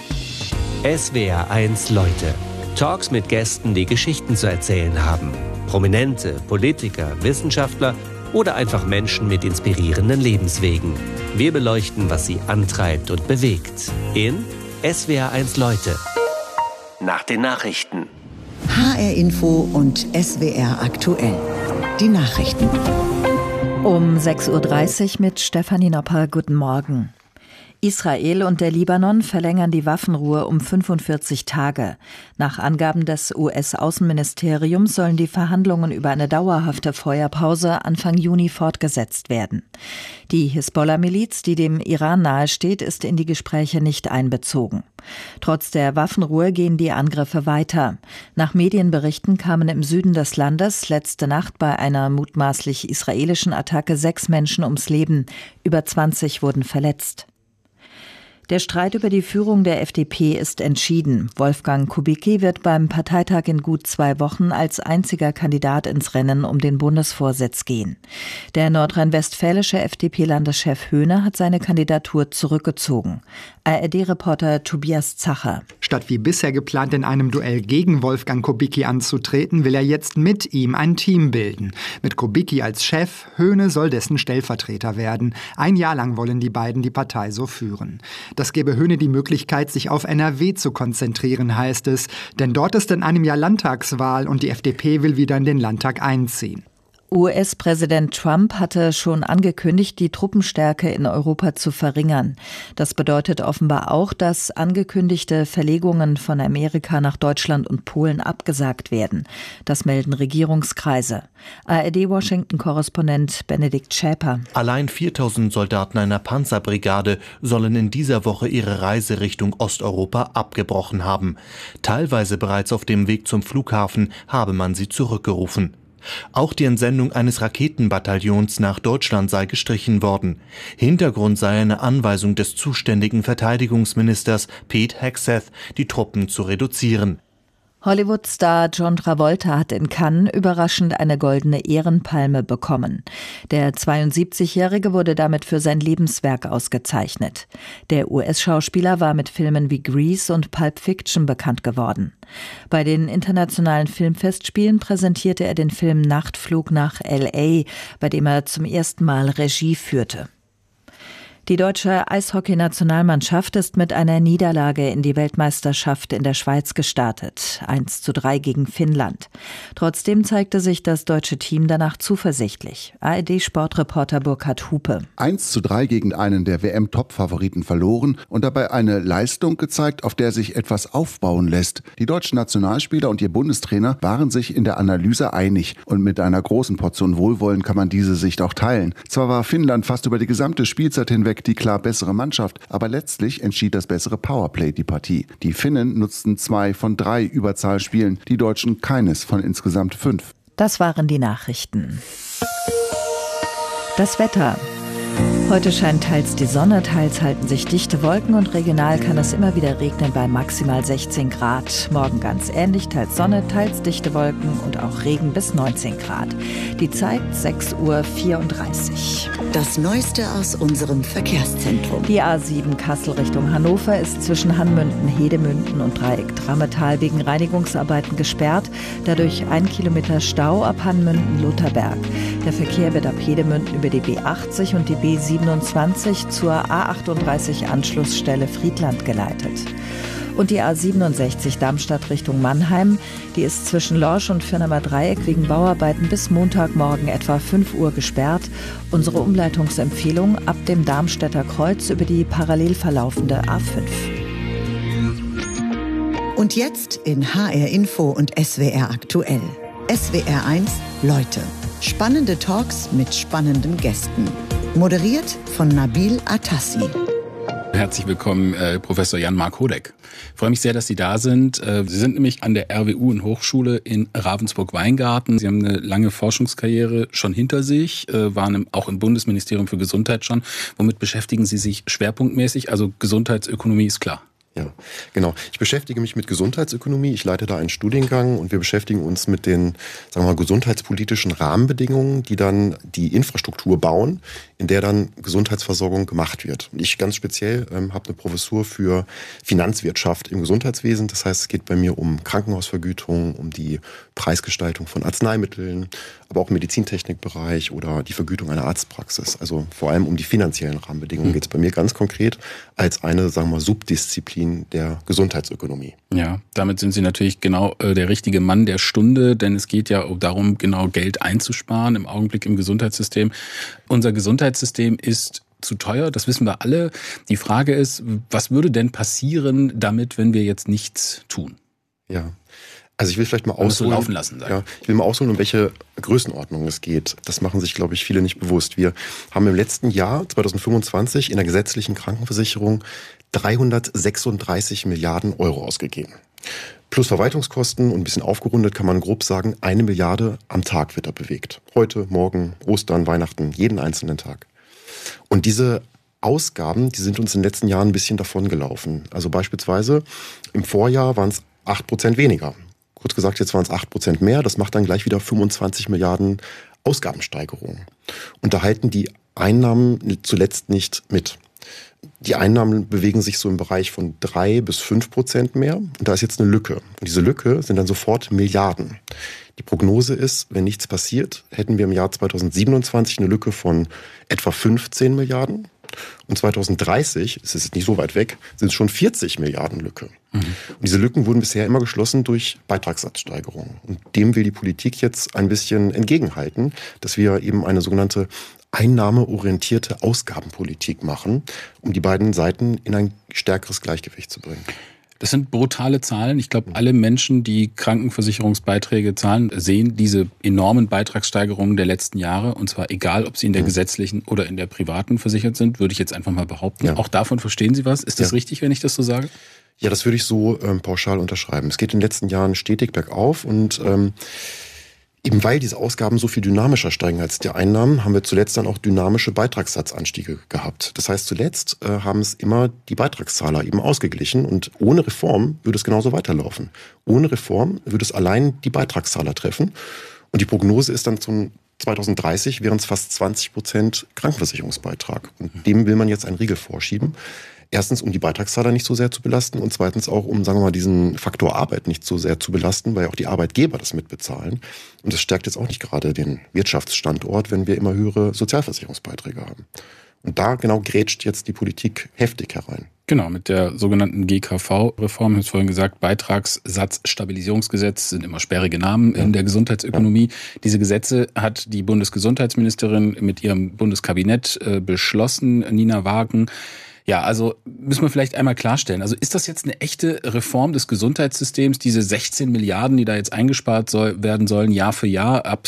SWR1 Leute. Talks mit Gästen, die Geschichten zu erzählen haben. Prominente, Politiker, Wissenschaftler oder einfach Menschen mit inspirierenden Lebenswegen. Wir beleuchten, was sie antreibt und bewegt. In SWR1 Leute. Nach den Nachrichten. HR Info und SWR Aktuell. Die Nachrichten. Um 6.30 Uhr mit Stefanie Nopper. Guten Morgen. Israel und der Libanon verlängern die Waffenruhe um 45 Tage. Nach Angaben des US-Außenministeriums sollen die Verhandlungen über eine dauerhafte Feuerpause Anfang Juni fortgesetzt werden. Die Hisbollah-Miliz, die dem Iran nahesteht, ist in die Gespräche nicht einbezogen. Trotz der Waffenruhe gehen die Angriffe weiter. Nach Medienberichten kamen im Süden des Landes letzte Nacht bei einer mutmaßlich israelischen Attacke 6 Menschen ums Leben. Über 20 wurden verletzt. Der Streit über die Führung der FDP ist entschieden. Wolfgang Kubicki wird beim Parteitag in gut 2 Wochen als einziger Kandidat ins Rennen um den Bundesvorsitz gehen. Der nordrhein-westfälische FDP-Landeschef Höhne hat seine Kandidatur zurückgezogen. ARD-Reporter Tobias Zacher. Statt wie bisher geplant in einem Duell gegen Wolfgang Kubicki anzutreten, will er jetzt mit ihm ein Team bilden. Mit Kubicki als Chef, Höhne soll dessen Stellvertreter werden. 1 Jahr lang wollen die beiden die Partei so führen. Das gebe Höhne die Möglichkeit, sich auf NRW zu konzentrieren, heißt es. Denn dort ist in einem Jahr Landtagswahl und die FDP will wieder in den Landtag einziehen. US-Präsident Trump hatte schon angekündigt, die Truppenstärke in Europa zu verringern. Das bedeutet offenbar auch, dass angekündigte Verlegungen von Amerika nach Deutschland und Polen abgesagt werden. Das melden Regierungskreise. ARD-Washington-Korrespondent Benedikt Schäper. Allein 4.000 Soldaten einer Panzerbrigade sollen in dieser Woche ihre Reise Richtung Osteuropa abgebrochen haben. Teilweise bereits auf dem Weg zum Flughafen habe man sie zurückgerufen. Auch die Entsendung eines Raketenbataillons nach Deutschland sei gestrichen worden. Hintergrund sei eine Anweisung des zuständigen Verteidigungsministers Pete Hegseth, die Truppen zu reduzieren. Hollywood-Star John Travolta hat in Cannes überraschend eine goldene Ehrenpalme bekommen. Der 72-Jährige wurde damit für sein Lebenswerk ausgezeichnet. Der US-Schauspieler war mit Filmen wie Grease und Pulp Fiction bekannt geworden. Bei den internationalen Filmfestspielen präsentierte er den Film Nachtflug nach L.A., bei dem er zum ersten Mal Regie führte. Die deutsche Eishockey-Nationalmannschaft ist mit einer Niederlage in die Weltmeisterschaft in der Schweiz gestartet. 1:3 gegen Finnland. Trotzdem zeigte sich das deutsche Team danach zuversichtlich. ARD-Sportreporter Burkhard Hupe. 1:3 gegen einen der WM-Top-Favoriten verloren und dabei eine Leistung gezeigt, auf der sich etwas aufbauen lässt. Die deutschen Nationalspieler und ihr Bundestrainer waren sich in der Analyse einig. Und mit einer großen Portion Wohlwollen kann man diese Sicht auch teilen. Zwar war Finnland fast über die gesamte Spielzeit hinweg die klar bessere Mannschaft, aber letztlich entschied das bessere Powerplay die Partie. Die Finnen nutzten 2 von 3 Überzahlspielen, die Deutschen keines von insgesamt 5. Das waren die Nachrichten. Das Wetter. Heute scheint teils die Sonne, teils halten sich dichte Wolken und regional kann es immer wieder regnen bei maximal 16 Grad. Morgen ganz ähnlich, teils Sonne, teils dichte Wolken und auch Regen bis 19 Grad. Die Zeit 6:34 Uhr. Das Neueste aus unserem Verkehrszentrum. Die A7 Kassel Richtung Hannover ist zwischen Hanmünden, Hedemünden und Dreieck Trammetal wegen Reinigungsarbeiten gesperrt. Dadurch 1 Kilometer Stau ab Hanmünden-Lutherberg. Der Verkehr wird ab Hedemünden über die B80 und die B27 zur A38 Anschlussstelle Friedland geleitet. Und die A67 Darmstadt Richtung Mannheim, die ist zwischen Lorsch und Firnamer Dreieck wegen Bauarbeiten bis Montagmorgen etwa 5 Uhr gesperrt. Unsere Umleitungsempfehlung ab dem Darmstädter Kreuz über die parallel verlaufende A5. Und jetzt in HR Info und SWR aktuell. SWR 1 Leute. Spannende Talks mit spannenden Gästen. Moderiert von Nabil Atassi. Herzlich willkommen, Professor Jan-Marc Hodeck. Ich freue mich sehr, dass Sie da sind. Sie sind nämlich an der RWU und Hochschule in Ravensburg-Weingarten. Sie haben eine lange Forschungskarriere schon hinter sich, waren auch im Bundesministerium für Gesundheit schon. Womit beschäftigen Sie sich schwerpunktmäßig? Also Gesundheitsökonomie ist klar. Ja, genau. Ich beschäftige mich mit Gesundheitsökonomie. Ich leite da einen Studiengang und wir beschäftigen uns mit den, sagen wir mal, gesundheitspolitischen Rahmenbedingungen, die dann die Infrastruktur bauen, in der dann Gesundheitsversorgung gemacht wird. Und ich ganz speziell habe eine Professur für Finanzwirtschaft im Gesundheitswesen. Das heißt, es geht bei mir um Krankenhausvergütung, um die Preisgestaltung von Arzneimitteln, aber auch im Medizintechnikbereich oder die Vergütung einer Arztpraxis. Also vor allem um die finanziellen Rahmenbedingungen geht es bei mir ganz konkret als eine, sagen wir mal, Subdisziplin der Gesundheitsökonomie. Ja, damit sind Sie natürlich genau der richtige Mann der Stunde, denn es geht ja darum, genau Geld einzusparen im Augenblick im Gesundheitssystem. Unser Gesundheitssystem ist zu teuer, das wissen wir alle. Die Frage ist, was würde denn passieren damit, wenn wir jetzt nichts tun? Ja. Also ich will vielleicht mal ausholen, laufen lassen, ja, ich will mal ausholen, um welche Größenordnung es geht. Das machen sich, glaube ich, viele nicht bewusst. Wir haben im letzten Jahr, 2025, in der gesetzlichen Krankenversicherung 336 Milliarden Euro ausgegeben. Plus Verwaltungskosten und ein bisschen aufgerundet kann man grob sagen, 1 Milliarde am Tag wird da bewegt. Heute, morgen, Ostern, Weihnachten, jeden einzelnen Tag. Und diese Ausgaben, die sind uns in den letzten Jahren ein bisschen davongelaufen. Also beispielsweise im Vorjahr waren es 8% weniger. Kurz gesagt, jetzt waren es 8% mehr. Das macht dann gleich wieder 25 Milliarden Ausgabensteigerungen. Und da halten die Einnahmen zuletzt nicht mit. Die Einnahmen bewegen sich so im Bereich von 3-5% mehr. Und da ist jetzt eine Lücke. Und diese Lücke sind dann sofort Milliarden. Die Prognose ist, wenn nichts passiert, hätten wir im Jahr 2027 eine Lücke von etwa 15 Milliarden. Und 2030, es ist nicht so weit weg, sind es schon 40 Milliarden Lücke. Und diese Lücken wurden bisher immer geschlossen durch Beitragssatzsteigerungen. Und dem will die Politik jetzt ein bisschen entgegenhalten, dass wir eben eine sogenannte einnahmeorientierte Ausgabenpolitik machen, um die beiden Seiten in ein stärkeres Gleichgewicht zu bringen. Das sind brutale Zahlen. Ich glaube, alle Menschen, die Krankenversicherungsbeiträge zahlen, sehen diese enormen Beitragssteigerungen der letzten Jahre. Und zwar egal, ob sie in der gesetzlichen oder in der privaten versichert sind, würde ich jetzt einfach mal behaupten. Ja. Auch davon verstehen Sie was? Ist das richtig, wenn ich das so sage? Ja, das würde ich so pauschal unterschreiben. Es geht in den letzten Jahren stetig bergauf und eben weil diese Ausgaben so viel dynamischer steigen als die Einnahmen, haben wir zuletzt dann auch dynamische Beitragssatzanstiege gehabt. Das heißt, zuletzt haben es immer die Beitragszahler eben ausgeglichen und ohne Reform würde es genauso weiterlaufen. Ohne Reform würde es allein die Beitragszahler treffen und die Prognose ist dann zum 2030 wären es fast 20% Krankenversicherungsbeitrag. Und dem will man jetzt einen Riegel vorschieben. Erstens, um die Beitragszahler nicht so sehr zu belasten und zweitens auch, um, sagen wir mal, diesen Faktor Arbeit nicht so sehr zu belasten, weil auch die Arbeitgeber das mitbezahlen. Und das stärkt jetzt auch nicht gerade den Wirtschaftsstandort, wenn wir immer höhere Sozialversicherungsbeiträge haben. Und da genau grätscht jetzt die Politik heftig herein. Genau, mit der sogenannten GKV-Reform, ich habe es vorhin gesagt, Beitragssatzstabilisierungsgesetz, sind immer sperrige Namen in der Gesundheitsökonomie. Ja. Diese Gesetze hat die Bundesgesundheitsministerin mit ihrem Bundeskabinett beschlossen, Nina Wagen. Ja, also müssen wir vielleicht einmal klarstellen. Also ist das jetzt eine echte Reform des Gesundheitssystems, diese 16 Milliarden, die da jetzt eingespart werden sollen, Jahr für Jahr ab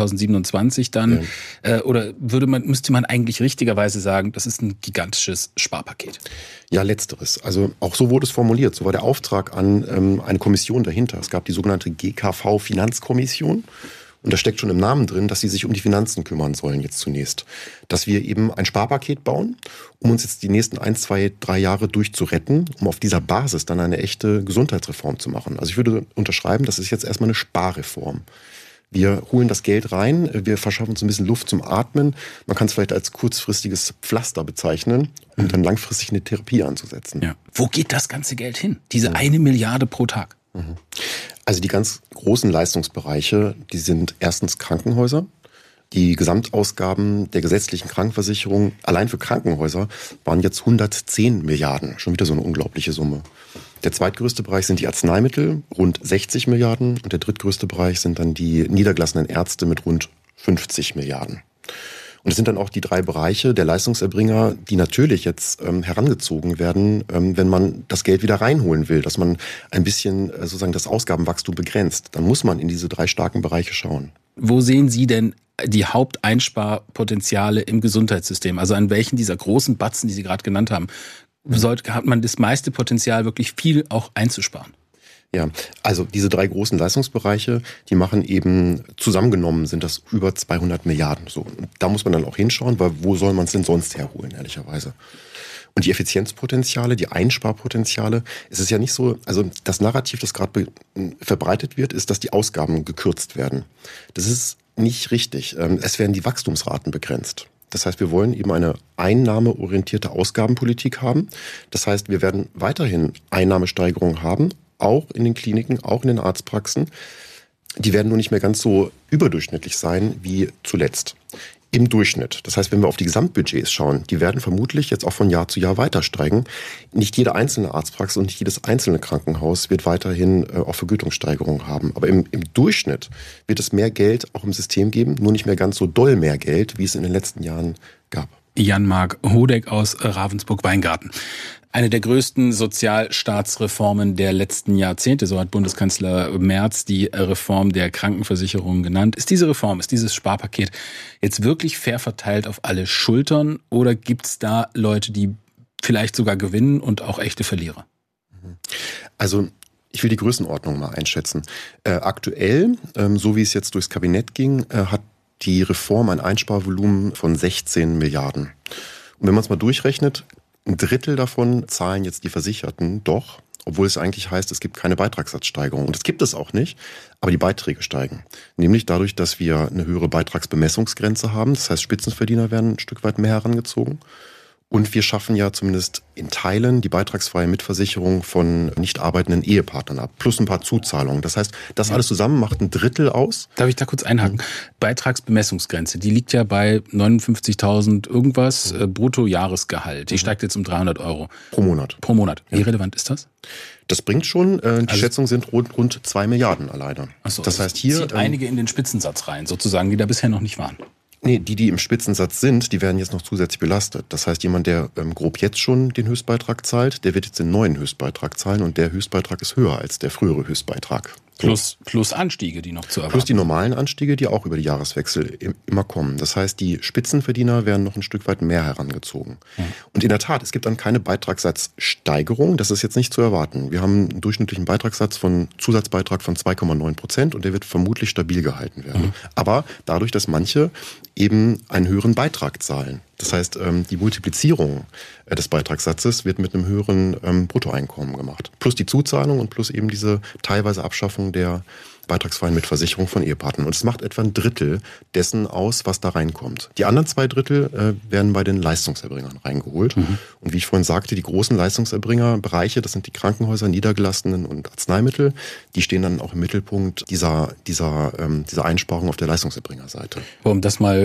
2027 dann? Ja. Oder müsste man eigentlich richtigerweise sagen, das ist ein gigantisches Sparpaket? Ja, letzteres. Also auch so wurde es formuliert. So war der Auftrag an eine Kommission dahinter. Es gab die sogenannte GKV-Finanzkommission. Und da steckt schon im Namen drin, dass sie sich um die Finanzen kümmern sollen jetzt zunächst. Dass wir eben ein Sparpaket bauen, um uns jetzt die nächsten 1, 2, 3 Jahre durchzuretten, um auf dieser Basis dann eine echte Gesundheitsreform zu machen. Also ich würde unterschreiben, das ist jetzt erstmal eine Sparreform. Wir holen das Geld rein, wir verschaffen uns ein bisschen Luft zum Atmen. Man kann es vielleicht als kurzfristiges Pflaster bezeichnen, um dann langfristig eine Therapie anzusetzen. Ja. Wo geht das ganze Geld hin? Diese 1 Milliarde pro Tag? Also die ganz großen Leistungsbereiche, die sind erstens Krankenhäuser. Die Gesamtausgaben der gesetzlichen Krankenversicherung allein für Krankenhäuser waren jetzt 110 Milliarden. Schon wieder so eine unglaubliche Summe. Der zweitgrößte Bereich sind die Arzneimittel, rund 60 Milliarden. Und der drittgrößte Bereich sind dann die niedergelassenen Ärzte mit rund 50 Milliarden. Und es sind dann auch die 3 Bereiche der Leistungserbringer, die natürlich jetzt herangezogen werden, wenn man das Geld wieder reinholen will, dass man ein bisschen sozusagen das Ausgabenwachstum begrenzt. Dann muss man in diese 3 starken Bereiche schauen. Wo sehen Sie denn die Haupteinsparpotenziale im Gesundheitssystem? Also an welchen dieser großen Batzen, die Sie gerade genannt haben, hat man das meiste Potenzial, wirklich viel auch einzusparen? Ja, also diese 3 großen Leistungsbereiche, die machen eben, zusammengenommen sind das über 200 Milliarden. So. Und da muss man dann auch hinschauen, weil wo soll man es denn sonst herholen, ehrlicherweise? Und die Effizienzpotenziale, die Einsparpotenziale, es ist ja nicht so, also das Narrativ, das gerade verbreitet wird, ist, dass die Ausgaben gekürzt werden. Das ist nicht richtig. Es werden die Wachstumsraten begrenzt. Das heißt, wir wollen eben eine einnahmeorientierte Ausgabenpolitik haben. Das heißt, wir werden weiterhin Einnahmesteigerungen haben, auch in den Kliniken, auch in den Arztpraxen. Die werden nur nicht mehr ganz so überdurchschnittlich sein wie zuletzt. Im Durchschnitt. Das heißt, wenn wir auf die Gesamtbudgets schauen, die werden vermutlich jetzt auch von Jahr zu Jahr weiter steigen. Nicht jede einzelne Arztpraxis und nicht jedes einzelne Krankenhaus wird weiterhin auch Vergütungssteigerungen haben. Aber im Durchschnitt wird es mehr Geld auch im System geben, nur nicht mehr ganz so doll mehr Geld, wie es in den letzten Jahren gab. Jan-Marc Hodeck aus Ravensburg-Weingarten. Eine der größten Sozialstaatsreformen der letzten Jahrzehnte, so hat Bundeskanzler Merz die Reform der Krankenversicherung genannt. Ist diese Reform, ist dieses Sparpaket jetzt wirklich fair verteilt auf alle Schultern oder gibt es da Leute, die vielleicht sogar gewinnen und auch echte Verlierer? Also ich will die Größenordnung mal einschätzen. Aktuell, so wie es jetzt durchs Kabinett ging, hat die Reform ein Einsparvolumen von 16 Milliarden. Und wenn man es mal durchrechnet, 1/3 davon zahlen jetzt die Versicherten doch, obwohl es eigentlich heißt, es gibt keine Beitragssatzsteigerung. Und das gibt es auch nicht, aber die Beiträge steigen. Nämlich dadurch, dass wir eine höhere Beitragsbemessungsgrenze haben. Das heißt, Spitzenverdiener werden ein Stück weit mehr herangezogen. Und wir schaffen ja zumindest in Teilen die beitragsfreie Mitversicherung von nicht arbeitenden Ehepartnern ab. Plus ein paar Zuzahlungen. Das heißt, das alles zusammen macht 1/3 aus. Darf ich da kurz einhaken? Beitragsbemessungsgrenze, die liegt ja bei 59.000 irgendwas Bruttojahresgehalt. Die steigt jetzt um 300 € Pro Monat. Pro Monat. Wie relevant ist das? Das bringt schon, die Schätzungen sind rund 2 Milliarden alleine. Achso, das heißt hier zieht einige in den Spitzensatz rein, sozusagen, die da bisher noch nicht waren. Nee, die im Spitzensatz sind, die werden jetzt noch zusätzlich belastet. Das heißt, jemand, der grob jetzt schon den Höchstbeitrag zahlt, der wird jetzt den neuen Höchstbeitrag zahlen und der Höchstbeitrag ist höher als der frühere Höchstbeitrag. Plus Anstiege, die noch zu erwarten. Plus die normalen Anstiege, die auch über die Jahreswechsel immer kommen. Das heißt, die Spitzenverdiener werden noch ein Stück weit mehr herangezogen. Ja. Und in der Tat, es gibt dann keine Beitragssatzsteigerung. Das ist jetzt nicht zu erwarten. Wir haben einen durchschnittlichen Beitragssatz von Zusatzbeitrag von 2,9% und der wird vermutlich stabil gehalten werden. Mhm. Aber dadurch, dass manche eben einen höheren Beitrag zahlen. Das heißt, die Multiplizierung des Beitragssatzes wird mit einem höheren Bruttoeinkommen gemacht. Plus die Zuzahlung und plus eben diese teilweise Abschaffung der beitragsfreien Mitversicherung von Ehepartnern. Und es macht etwa 1/3 dessen aus, was da reinkommt. Die anderen 2/3 werden bei den Leistungserbringern reingeholt. Mhm. Und wie ich vorhin sagte, die großen Leistungserbringerbereiche, das sind die Krankenhäuser, Niedergelassenen und Arzneimittel, die stehen dann auch im Mittelpunkt dieser Einsparung auf der Leistungserbringerseite. Um das mal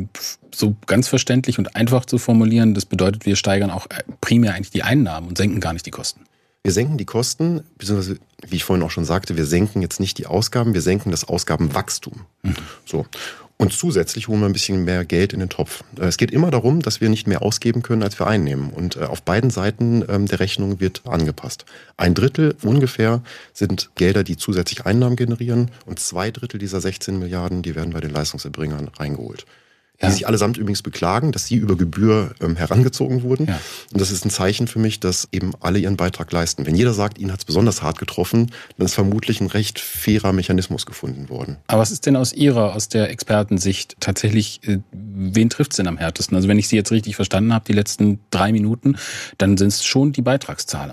so ganz verständlich und einfach zu formulieren, das bedeutet, wir steigern auch primär eigentlich die Einnahmen und senken gar nicht die Kosten. Wir senken die Kosten, beziehungsweise, wie ich vorhin auch schon sagte, wir senken jetzt nicht die Ausgaben, wir senken das Ausgabenwachstum. Mhm. So. Und zusätzlich holen wir ein bisschen mehr Geld in den Topf. Es geht immer darum, dass wir nicht mehr ausgeben können, als wir einnehmen. Und auf beiden Seiten der Rechnung wird angepasst. 1/3 ungefähr sind Gelder, die zusätzlich Einnahmen generieren. Und 2/3 dieser 16 Milliarden, die werden bei den Leistungserbringern reingeholt. Die sich allesamt übrigens beklagen, dass sie über Gebühr herangezogen wurden. Ja. Und das ist ein Zeichen für mich, dass eben alle ihren Beitrag leisten. Wenn jeder sagt, ihn hat es besonders hart getroffen, dann ist vermutlich ein recht fairer Mechanismus gefunden worden. Aber was ist denn aus der Expertensicht tatsächlich, wen trifft es denn am härtesten? Also wenn ich Sie jetzt richtig verstanden habe, die letzten 3 Minuten, dann sind es schon die Beitragszahler.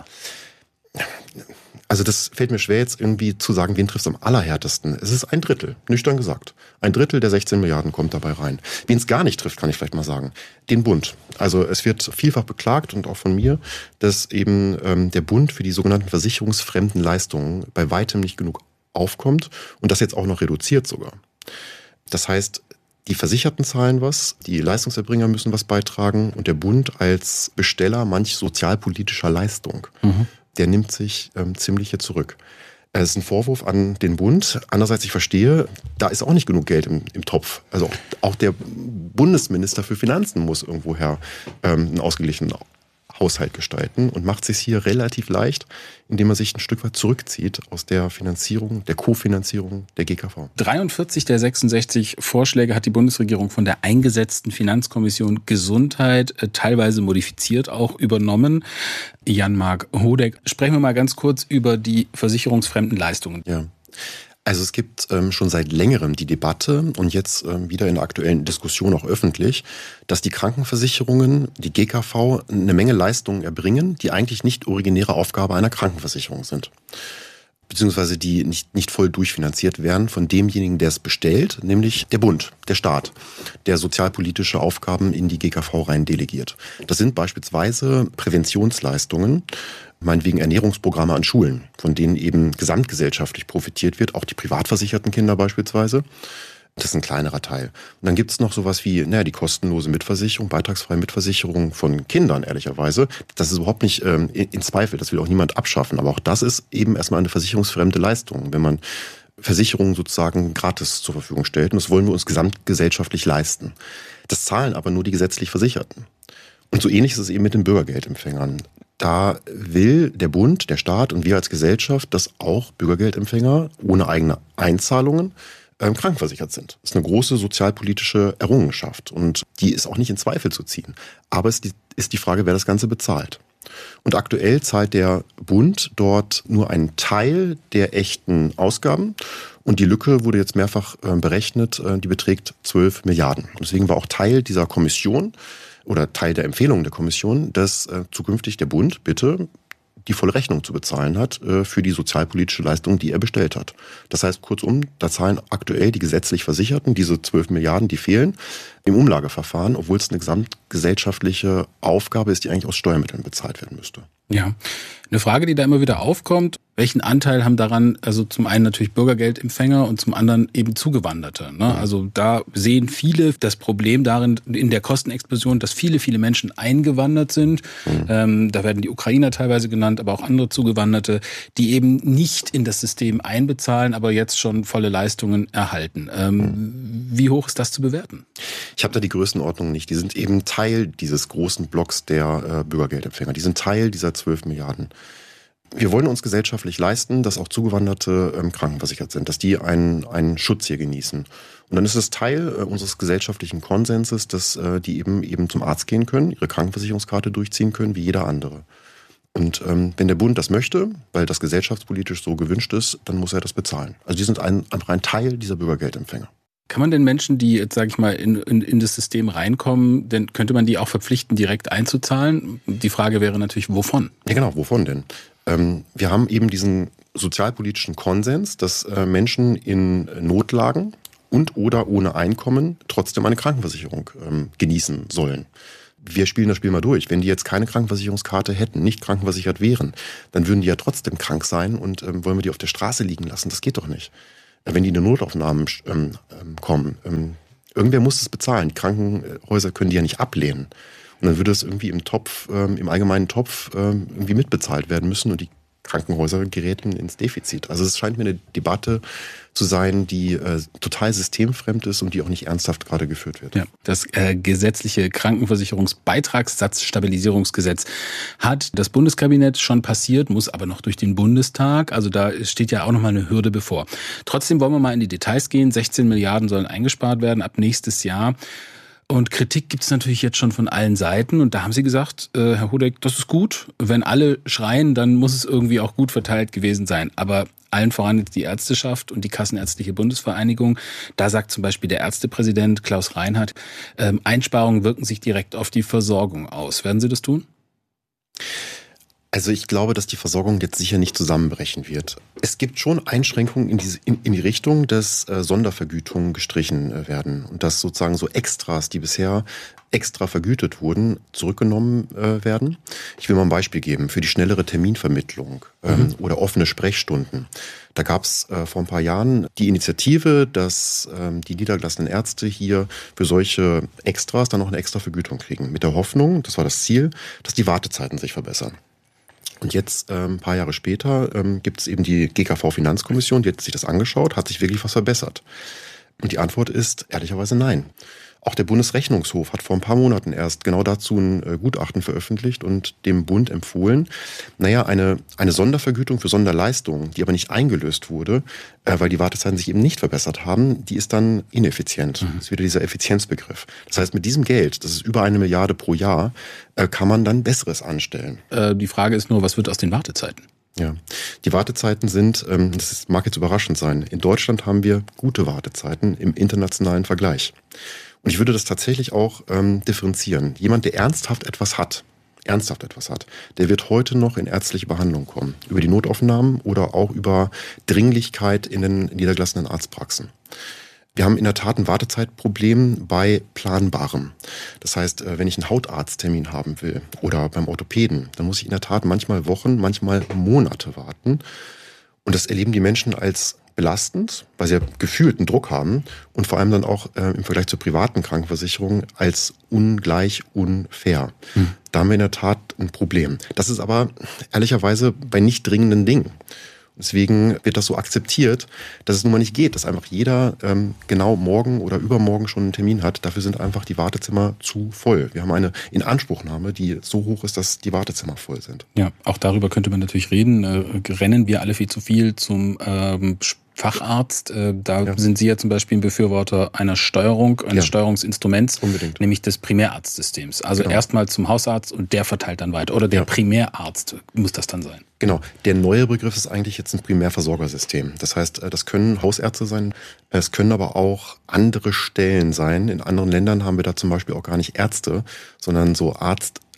Also das fällt mir schwer jetzt irgendwie zu sagen, wen trifft es am allerhärtesten. Es ist 1/3, nüchtern gesagt. 1/3 der 16 Milliarden kommt dabei rein. Wen es gar nicht trifft, kann ich vielleicht mal sagen, den Bund. Also es wird vielfach beklagt und auch von mir, dass eben der Bund für die sogenannten versicherungsfremden Leistungen bei weitem nicht genug aufkommt und das jetzt auch noch reduziert sogar. Das heißt, die Versicherten zahlen was, die Leistungserbringer müssen was beitragen und der Bund als Besteller manch sozialpolitischer Leistung, der nimmt sich ziemlich hier zurück. Es ist ein Vorwurf an den Bund. Andererseits, ich verstehe, da ist auch nicht genug Geld im Topf. Also auch der Bundesminister für Finanzen muss irgendwoher einen ausgeglichenen Haushalt gestalten und macht es sich hier relativ leicht, indem er sich ein Stück weit zurückzieht aus der Finanzierung, der Kofinanzierung der GKV. 43 der 66 Vorschläge hat die Bundesregierung von der eingesetzten Finanzkommission Gesundheit teilweise modifiziert auch übernommen. Jan-Marc Hodeck, sprechen wir mal ganz kurz über die versicherungsfremden Leistungen. Ja. Also es gibt schon seit längerem die Debatte und jetzt wieder in der aktuellen Diskussion auch öffentlich, dass die Krankenversicherungen, die GKV, eine Menge Leistungen erbringen, die eigentlich nicht originäre Aufgabe einer Krankenversicherung sind. Beziehungsweise die nicht voll durchfinanziert werden von demjenigen, der es bestellt, nämlich der Bund, der Staat, der sozialpolitische Aufgaben in die GKV rein delegiert. Das sind beispielsweise Präventionsleistungen, meinetwegen Ernährungsprogramme an Schulen, von denen eben gesamtgesellschaftlich profitiert wird, auch die privat versicherten Kinder beispielsweise. Das ist ein kleinerer Teil. Und dann gibt es noch sowas wie die kostenlose Mitversicherung, beitragsfreie Mitversicherung von Kindern, ehrlicherweise. Das ist überhaupt nicht in Zweifel, das will auch niemand abschaffen. Aber auch das ist eben erstmal eine versicherungsfremde Leistung, wenn man Versicherungen sozusagen gratis zur Verfügung stellt. Und das wollen wir uns gesamtgesellschaftlich leisten. Das zahlen aber nur die gesetzlich Versicherten. Und so ähnlich ist es eben mit den Bürgergeldempfängern. Da will der Bund, der Staat und wir als Gesellschaft, dass auch Bürgergeldempfänger ohne eigene Einzahlungen krankenversichert sind. Das ist eine große sozialpolitische Errungenschaft und die ist auch nicht in Zweifel zu ziehen. Aber es ist die Frage, wer das Ganze bezahlt. Und aktuell zahlt der Bund dort nur einen Teil der echten Ausgaben und die Lücke wurde jetzt mehrfach berechnet, die beträgt 12 Milliarden. Und deswegen war auch Teil dieser Kommission oder Teil der Empfehlung der Kommission, dass zukünftig der Bund bitte die volle Rechnung zu bezahlen hat für die sozialpolitische Leistung, die er bestellt hat. Das heißt, kurzum, da zahlen aktuell die gesetzlich Versicherten, diese 12 Milliarden, die fehlen, im Umlageverfahren, obwohl es eine gesamtgesellschaftliche Aufgabe ist, die eigentlich aus Steuermitteln bezahlt werden müsste. Ja, eine Frage, die da immer wieder aufkommt, welchen Anteil haben daran, also zum einen natürlich Bürgergeldempfänger und zum anderen eben Zugewanderte, ne? Also da sehen viele das Problem darin, in der Kostenexplosion, dass viele, viele Menschen eingewandert sind. Da werden die Ukrainer teilweise genannt, aber auch andere Zugewanderte, die eben nicht in das System einbezahlen, aber jetzt schon volle Leistungen erhalten. Wie hoch ist das zu bewerten? Ich habe da die Größenordnung nicht. Die sind eben Teil dieses großen Blocks der Bürgergeldempfänger. Die sind Teil dieser 12 Milliarden. Wir wollen uns gesellschaftlich leisten, dass auch Zugewanderte krankenversichert sind, dass die einen Schutz hier genießen. Und dann ist es Teil unseres gesellschaftlichen Konsenses, dass die eben zum Arzt gehen können, ihre Krankenversicherungskarte durchziehen können, wie jeder andere. Und wenn der Bund das möchte, weil das gesellschaftspolitisch so gewünscht ist, dann muss er das bezahlen. Also die sind einfach ein Teil dieser Bürgergeldempfänger. Kann man den Menschen, die jetzt, sage ich mal, in das System reinkommen, denn könnte man die auch verpflichten, direkt einzuzahlen? Die Frage wäre natürlich, wovon? Ja genau, wovon denn? Wir haben eben diesen sozialpolitischen Konsens, dass Menschen in Notlagen und oder ohne Einkommen trotzdem eine Krankenversicherung genießen sollen. Wir spielen das Spiel mal durch. Wenn die jetzt keine Krankenversicherungskarte hätten, nicht krankenversichert wären, dann würden die ja trotzdem krank sein und wollen wir die auf der Straße liegen lassen. Das geht doch nicht. Wenn die in eine Notaufnahme kommen, irgendwer muss es bezahlen. Die Krankenhäuser können die ja nicht ablehnen. Und dann würde es irgendwie im allgemeinen Topf irgendwie mitbezahlt werden müssen und die Krankenhäuser geraten ins Defizit. Also es scheint mir eine Debatte zu sein, die total systemfremd ist und die auch nicht ernsthaft gerade geführt wird. Ja, das gesetzliche Krankenversicherungsbeitragssatzstabilisierungsgesetz hat das Bundeskabinett schon passiert, muss aber noch durch den Bundestag. Also da steht ja auch nochmal eine Hürde bevor. Trotzdem wollen wir mal in die Details gehen. 16 Milliarden sollen eingespart werden ab nächstes Jahr. Und Kritik gibt es natürlich jetzt schon von allen Seiten. Und da haben Sie gesagt, Herr Hodeck, das ist gut. Wenn alle schreien, dann muss es irgendwie auch gut verteilt gewesen sein. Aber allen voran die Ärzteschaft und die Kassenärztliche Bundesvereinigung. Da sagt zum Beispiel der Ärztepräsident Klaus Reinhardt, Einsparungen wirken sich direkt auf die Versorgung aus. Werden Sie das tun? Also ich glaube, dass die Versorgung jetzt sicher nicht zusammenbrechen wird. Es gibt schon Einschränkungen in die Richtung, dass Sondervergütungen gestrichen werden und dass sozusagen so Extras, die bisher extra vergütet wurden, zurückgenommen werden. Ich will mal ein Beispiel geben für die schnellere Terminvermittlung oder offene Sprechstunden. Da gab es vor ein paar Jahren die Initiative, dass die niedergelassenen Ärzte hier für solche Extras dann noch eine extra Vergütung kriegen. Mit der Hoffnung, das war das Ziel, dass die Wartezeiten sich verbessern. Und jetzt, ein paar Jahre später, gibt es eben die GKV-Finanzkommission, die hat sich das angeschaut, hat sich wirklich was verbessert. Und die Antwort ist ehrlicherweise nein. Auch der Bundesrechnungshof hat vor ein paar Monaten erst genau dazu ein Gutachten veröffentlicht und dem Bund empfohlen, eine Sondervergütung für Sonderleistungen, die aber nicht eingelöst wurde, weil die Wartezeiten sich eben nicht verbessert haben, die ist dann ineffizient. Das ist wieder dieser Effizienzbegriff. Das heißt, mit diesem Geld, das ist über 1 Milliarde pro Jahr, kann man dann Besseres anstellen. Die Frage ist nur, was wird aus den Wartezeiten? Ja, die Wartezeiten sind, das mag jetzt überraschend sein, in Deutschland haben wir gute Wartezeiten im internationalen Vergleich. Und ich würde das tatsächlich auch differenzieren. Jemand, der ernsthaft etwas hat, der wird heute noch in ärztliche Behandlung kommen. Über die Notaufnahmen oder auch über Dringlichkeit in den niedergelassenen Arztpraxen. Wir haben in der Tat ein Wartezeitproblem bei Planbarem. Das heißt, wenn ich einen Hautarzttermin haben will oder beim Orthopäden, dann muss ich in der Tat manchmal Wochen, manchmal Monate warten. Und das erleben die Menschen als belastend, weil sie ja gefühlt einen Druck haben und vor allem dann auch im Vergleich zur privaten Krankenversicherung als ungleich unfair. Da haben wir in der Tat ein Problem. Das ist aber ehrlicherweise bei nicht dringenden Dingen. Deswegen wird das so akzeptiert, dass es nun mal nicht geht, dass einfach jeder genau morgen oder übermorgen schon einen Termin hat. Dafür sind einfach die Wartezimmer zu voll. Wir haben eine Inanspruchnahme, die so hoch ist, dass die Wartezimmer voll sind. Ja, auch darüber könnte man natürlich reden. Rennen wir alle viel zu viel zum Facharzt. Sind Sie ja zum Beispiel ein Befürworter einer Steuerung, eines Steuerungsinstruments, unbedingt, nämlich des Primärarztsystems. Also erstmal zum Hausarzt und der verteilt dann weiter. Oder der Primärarzt muss das dann sein. Genau. Der neue Begriff ist eigentlich jetzt ein Primärversorgersystem. Das heißt, das können Hausärzte sein, es können aber auch andere Stellen sein. In anderen Ländern haben wir da zum Beispiel auch gar nicht Ärzte, sondern so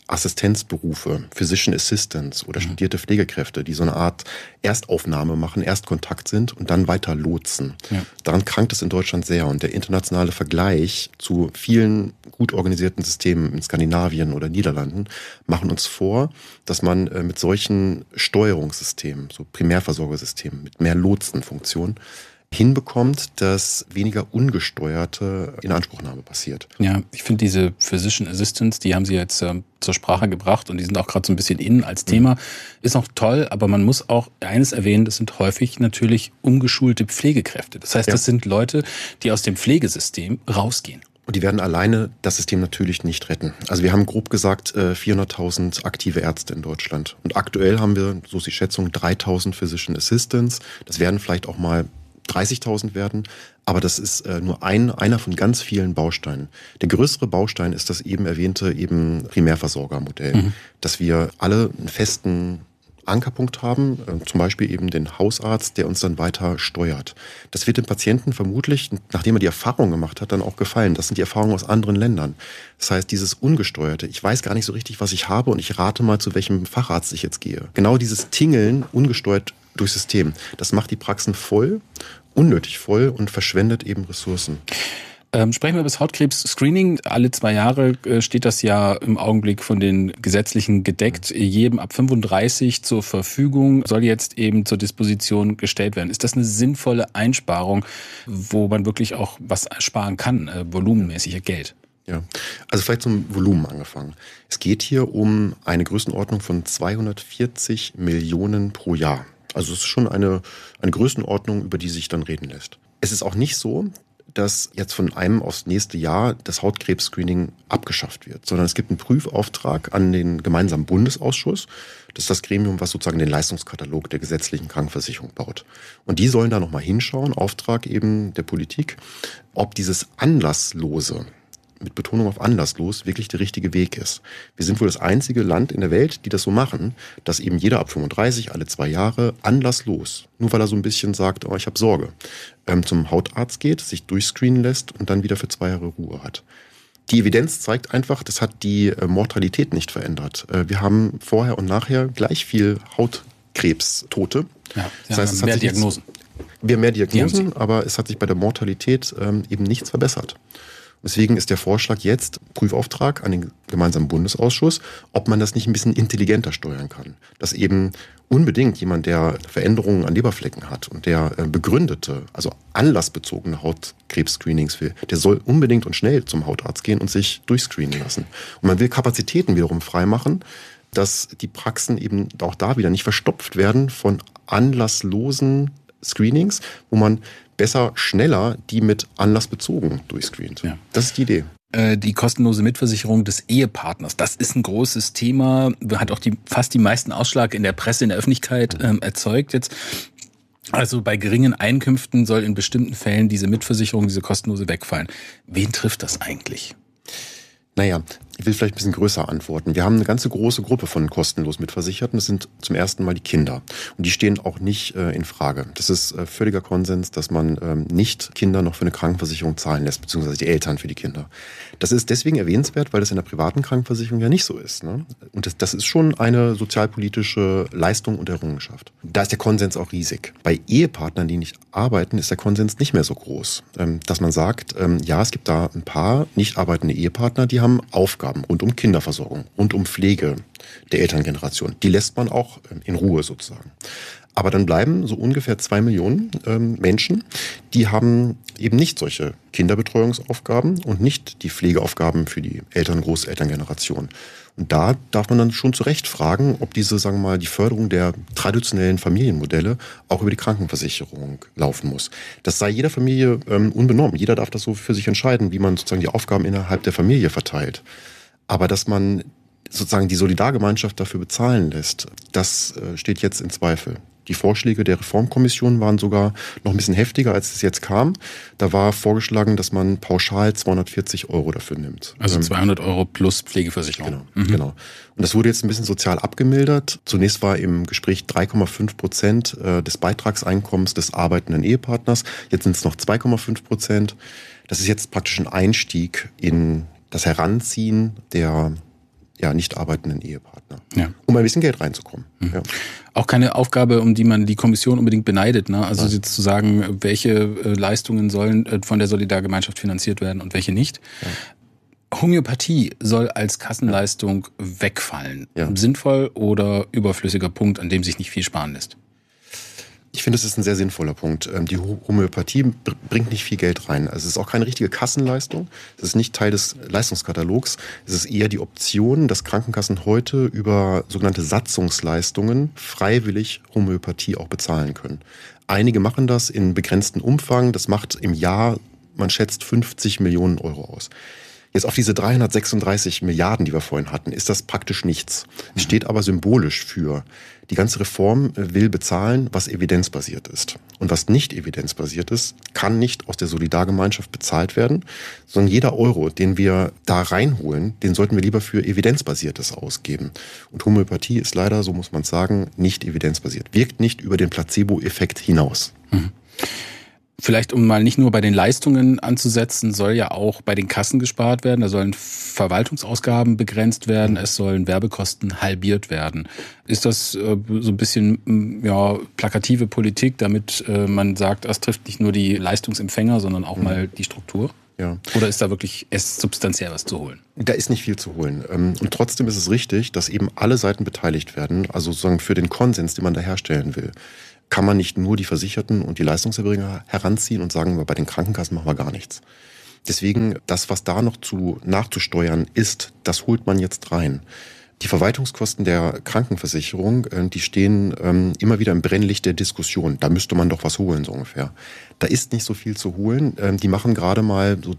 Assistenzberufe, Physician Assistants oder studierte Pflegekräfte, die so eine Art Erstaufnahme machen, Erstkontakt sind und dann weiter lotsen. Ja. Daran krankt es in Deutschland sehr. Und der internationale Vergleich zu vielen gut organisierten Systemen in Skandinavien oder Niederlanden machen uns vor, dass man mit solchen Steuerungssystemen, so Primärversorgersystemen, mit mehr Lotsenfunktionen hinbekommt, dass weniger ungesteuerte Inanspruchnahme passiert. Ja, ich finde diese Physician Assistants, die haben Sie jetzt zur Sprache gebracht und die sind auch gerade so ein bisschen in als Thema. Ist auch toll, aber man muss auch eines erwähnen, das sind häufig natürlich umgeschulte Pflegekräfte. Das heißt, das sind Leute, die aus dem Pflegesystem rausgehen. Und die werden alleine das System natürlich nicht retten. Also wir haben grob gesagt 400.000 aktive Ärzte in Deutschland. Und aktuell haben wir, so ist die Schätzung, 3.000 Physician Assistants. Das werden vielleicht auch mal 30.000 werden, aber das ist nur einer von ganz vielen Bausteinen. Der größere Baustein ist das eben erwähnte Primärversorgermodell, dass wir alle einen festen Ankerpunkt haben, zum Beispiel eben den Hausarzt, der uns dann weiter steuert. Das wird dem Patienten vermutlich, nachdem er die Erfahrung gemacht hat, dann auch gefallen. Das sind die Erfahrungen aus anderen Ländern. Das heißt, dieses Ungesteuerte, ich weiß gar nicht so richtig, was ich habe und ich rate mal, zu welchem Facharzt ich jetzt gehe. Genau dieses Tingeln, ungesteuert durch System, das macht die Praxen voll, unnötig voll und verschwendet eben Ressourcen. Sprechen wir über das Hautkrebs-Screening. Alle 2 Jahre steht das ja im Augenblick von den Gesetzlichen gedeckt. Jedem ab 35 zur Verfügung, soll jetzt eben zur Disposition gestellt werden. Ist das eine sinnvolle Einsparung, wo man wirklich auch was sparen kann, volumenmäßig Geld? Ja, also vielleicht zum Volumen angefangen. Es geht hier um eine Größenordnung von 240 Millionen pro Jahr. Also es ist schon eine Größenordnung, über die sich dann reden lässt. Es ist auch nicht so, dass jetzt von einem aufs nächste Jahr das Hautkrebs-Screening abgeschafft wird, sondern es gibt einen Prüfauftrag an den gemeinsamen Bundesausschuss. Das ist das Gremium, was sozusagen den Leistungskatalog der gesetzlichen Krankenversicherung baut. Und die sollen da nochmal hinschauen, Auftrag eben der Politik, ob dieses anlasslose, mit Betonung auf anlasslos, wirklich der richtige Weg ist. Wir sind wohl das einzige Land in der Welt, die das so machen, dass eben jeder ab 35, alle 2 Jahre, anlasslos, nur weil er so ein bisschen sagt, oh, ich habe Sorge, zum Hautarzt geht, sich durchscreenen lässt und dann wieder für 2 Jahre Ruhe hat. Die Evidenz zeigt einfach, das hat die Mortalität nicht verändert. Wir haben vorher und nachher gleich viel Hautkrebstote. Ja, das heißt, es hat mehr Diagnosen. Wir haben mehr Diagnosen, aber es hat sich bei der Mortalität eben nichts verbessert. Deswegen ist der Vorschlag jetzt, Prüfauftrag an den gemeinsamen Bundesausschuss, ob man das nicht ein bisschen intelligenter steuern kann. Dass eben unbedingt jemand, der Veränderungen an Leberflecken hat und der begründete, also anlassbezogene Hautkrebs-Screenings will, der soll unbedingt und schnell zum Hautarzt gehen und sich durchscreenen lassen. Und man will Kapazitäten wiederum freimachen, dass die Praxen eben auch da wieder nicht verstopft werden von anlasslosen Screenings, wo man besser, schneller die mit Anlass bezogen durchscreent. Ja. Das ist die Idee. Die kostenlose Mitversicherung des Ehepartners, das ist ein großes Thema, hat auch fast die meisten Ausschlag in der Presse, in der Öffentlichkeit erzeugt jetzt. Also bei geringen Einkünften soll in bestimmten Fällen diese Mitversicherung, diese kostenlose wegfallen. Wen trifft das eigentlich? Naja, ich will vielleicht ein bisschen größer antworten. Wir haben eine ganze große Gruppe von kostenlos Mitversicherten. Das sind zum ersten Mal die Kinder. Und die stehen auch nicht in Frage. Das ist völliger Konsens, dass man nicht Kinder noch für eine Krankenversicherung zahlen lässt, beziehungsweise die Eltern für die Kinder. Das ist deswegen erwähnenswert, weil das in der privaten Krankenversicherung ja nicht so ist. Ne? Und das ist schon eine sozialpolitische Leistung und Errungenschaft. Da ist der Konsens auch riesig. Bei Ehepartnern, die nicht arbeiten, ist der Konsens nicht mehr so groß. Dass man sagt, ja, es gibt da ein paar nicht arbeitende Ehepartner, die haben Aufgaben rund um Kinderversorgung, rund um Pflege der Elterngeneration. Die lässt man auch in Ruhe sozusagen. Aber dann bleiben so ungefähr 2 Millionen Menschen, die haben eben nicht solche Kinderbetreuungsaufgaben und nicht die Pflegeaufgaben für die Eltern- und Großelterngeneration. Und da darf man dann schon zu Recht fragen, ob diese, sagen wir mal, die Förderung der traditionellen Familienmodelle auch über die Krankenversicherung laufen muss. Das sei jeder Familie unbenommen. Jeder darf das so für sich entscheiden, wie man sozusagen die Aufgaben innerhalb der Familie verteilt. Aber dass man sozusagen die Solidargemeinschaft dafür bezahlen lässt, das steht jetzt in Zweifel. Die Vorschläge der Reformkommission waren sogar noch ein bisschen heftiger, als es jetzt kam. Da war vorgeschlagen, dass man pauschal 240 € dafür nimmt. Also 200 € plus Pflegeversicherung. Genau. Und das wurde jetzt ein bisschen sozial abgemildert. Zunächst war im Gespräch 3,5% des Beitragseinkommens des arbeitenden Ehepartners. Jetzt sind es noch 2,5%. Das ist jetzt praktisch ein Einstieg in das Heranziehen der nicht arbeitenden Ehepartner, um ein bisschen Geld reinzukommen. Mhm. Ja. Auch keine Aufgabe, um die man die Kommission unbedingt beneidet, ne? Also jetzt zu sagen, welche Leistungen sollen von der Solidargemeinschaft finanziert werden und welche nicht. Ja. Homöopathie soll als Kassenleistung wegfallen. Ja. Sinnvoll oder überflüssiger Punkt, an dem sich nicht viel sparen lässt? Ich finde, es ist ein sehr sinnvoller Punkt. Die Homöopathie bringt nicht viel Geld rein. Also es ist auch keine richtige Kassenleistung. Es ist nicht Teil des Leistungskatalogs. Es ist eher die Option, dass Krankenkassen heute über sogenannte Satzungsleistungen freiwillig Homöopathie auch bezahlen können. Einige machen das in begrenztem Umfang. Das macht im Jahr, man schätzt, 50 Millionen Euro aus. Jetzt auf diese 336 Milliarden, die wir vorhin hatten, ist das praktisch nichts. Es steht aber symbolisch für: Die ganze Reform will bezahlen, was evidenzbasiert ist. Und was nicht evidenzbasiert ist, kann nicht aus der Solidargemeinschaft bezahlt werden, sondern jeder Euro, den wir da reinholen, den sollten wir lieber für Evidenzbasiertes ausgeben. Und Homöopathie ist leider, so muss man sagen, nicht evidenzbasiert. Wirkt nicht über den Placebo-Effekt hinaus. Mhm. Vielleicht, um mal nicht nur bei den Leistungen anzusetzen, soll ja auch bei den Kassen gespart werden. Da sollen Verwaltungsausgaben begrenzt werden. Es sollen Werbekosten halbiert werden. Ist das so ein bisschen plakative Politik, damit man sagt, das trifft nicht nur die Leistungsempfänger, sondern auch mal die Struktur? Ja. Oder ist da wirklich substanziell was zu holen? Da ist nicht viel zu holen. Und trotzdem ist es richtig, dass eben alle Seiten beteiligt werden. Also sozusagen für den Konsens, den man da herstellen will, kann man nicht nur die Versicherten und die Leistungserbringer heranziehen und sagen, bei den Krankenkassen machen wir gar nichts. Deswegen, das, was da noch nachzusteuern ist, das holt man jetzt rein. Die Verwaltungskosten der Krankenversicherung, die stehen immer wieder im Brennlicht der Diskussion. Da müsste man doch was holen, so ungefähr. Da ist nicht so viel zu holen. Die machen gerade mal so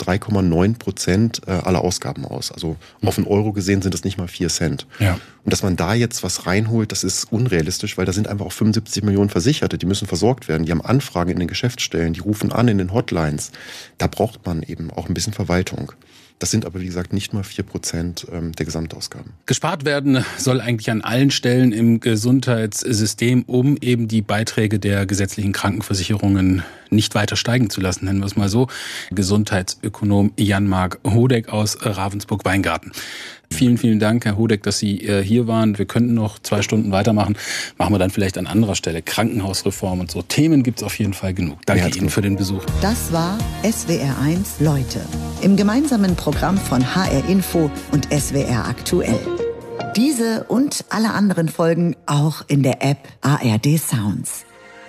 3,9% aller Ausgaben aus. Also auf einen Euro gesehen sind es nicht mal 4 Cent. Ja. Und dass man da jetzt was reinholt, das ist unrealistisch, weil da sind einfach auch 75 Millionen Versicherte, die müssen versorgt werden. Die haben Anfragen in den Geschäftsstellen, die rufen an in den Hotlines. Da braucht man eben auch ein bisschen Verwaltung. Das sind aber, wie gesagt, nicht mal 4% der Gesamtausgaben. Gespart werden soll eigentlich an allen Stellen im Gesundheitssystem, um eben die Beiträge der gesetzlichen Krankenversicherungen nicht weiter steigen zu lassen, nennen wir es mal so. Gesundheitsökonom Jan-Marc Hodeck aus Ravensburg-Weingarten. Vielen, vielen Dank, Herr Hodeck, dass Sie hier waren. Wir könnten noch 2 Stunden weitermachen. Machen wir dann vielleicht an anderer Stelle. Krankenhausreform und so. Themen gibt es auf jeden Fall genug. Danke Ihnen für den Besuch. Das war SWR1 Leute. Im gemeinsamen Programm von HR Info und SWR Aktuell. Diese und alle anderen Folgen auch in der App ARD Sounds.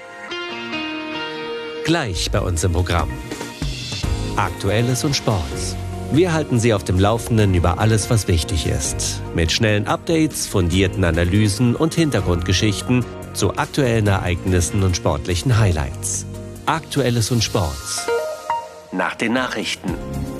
Gleich bei uns im Programm. Aktuelles und Sports. Wir halten Sie auf dem Laufenden über alles, was wichtig ist. Mit schnellen Updates, fundierten Analysen und Hintergrundgeschichten zu aktuellen Ereignissen und sportlichen Highlights. Aktuelles und Sports. Nach den Nachrichten.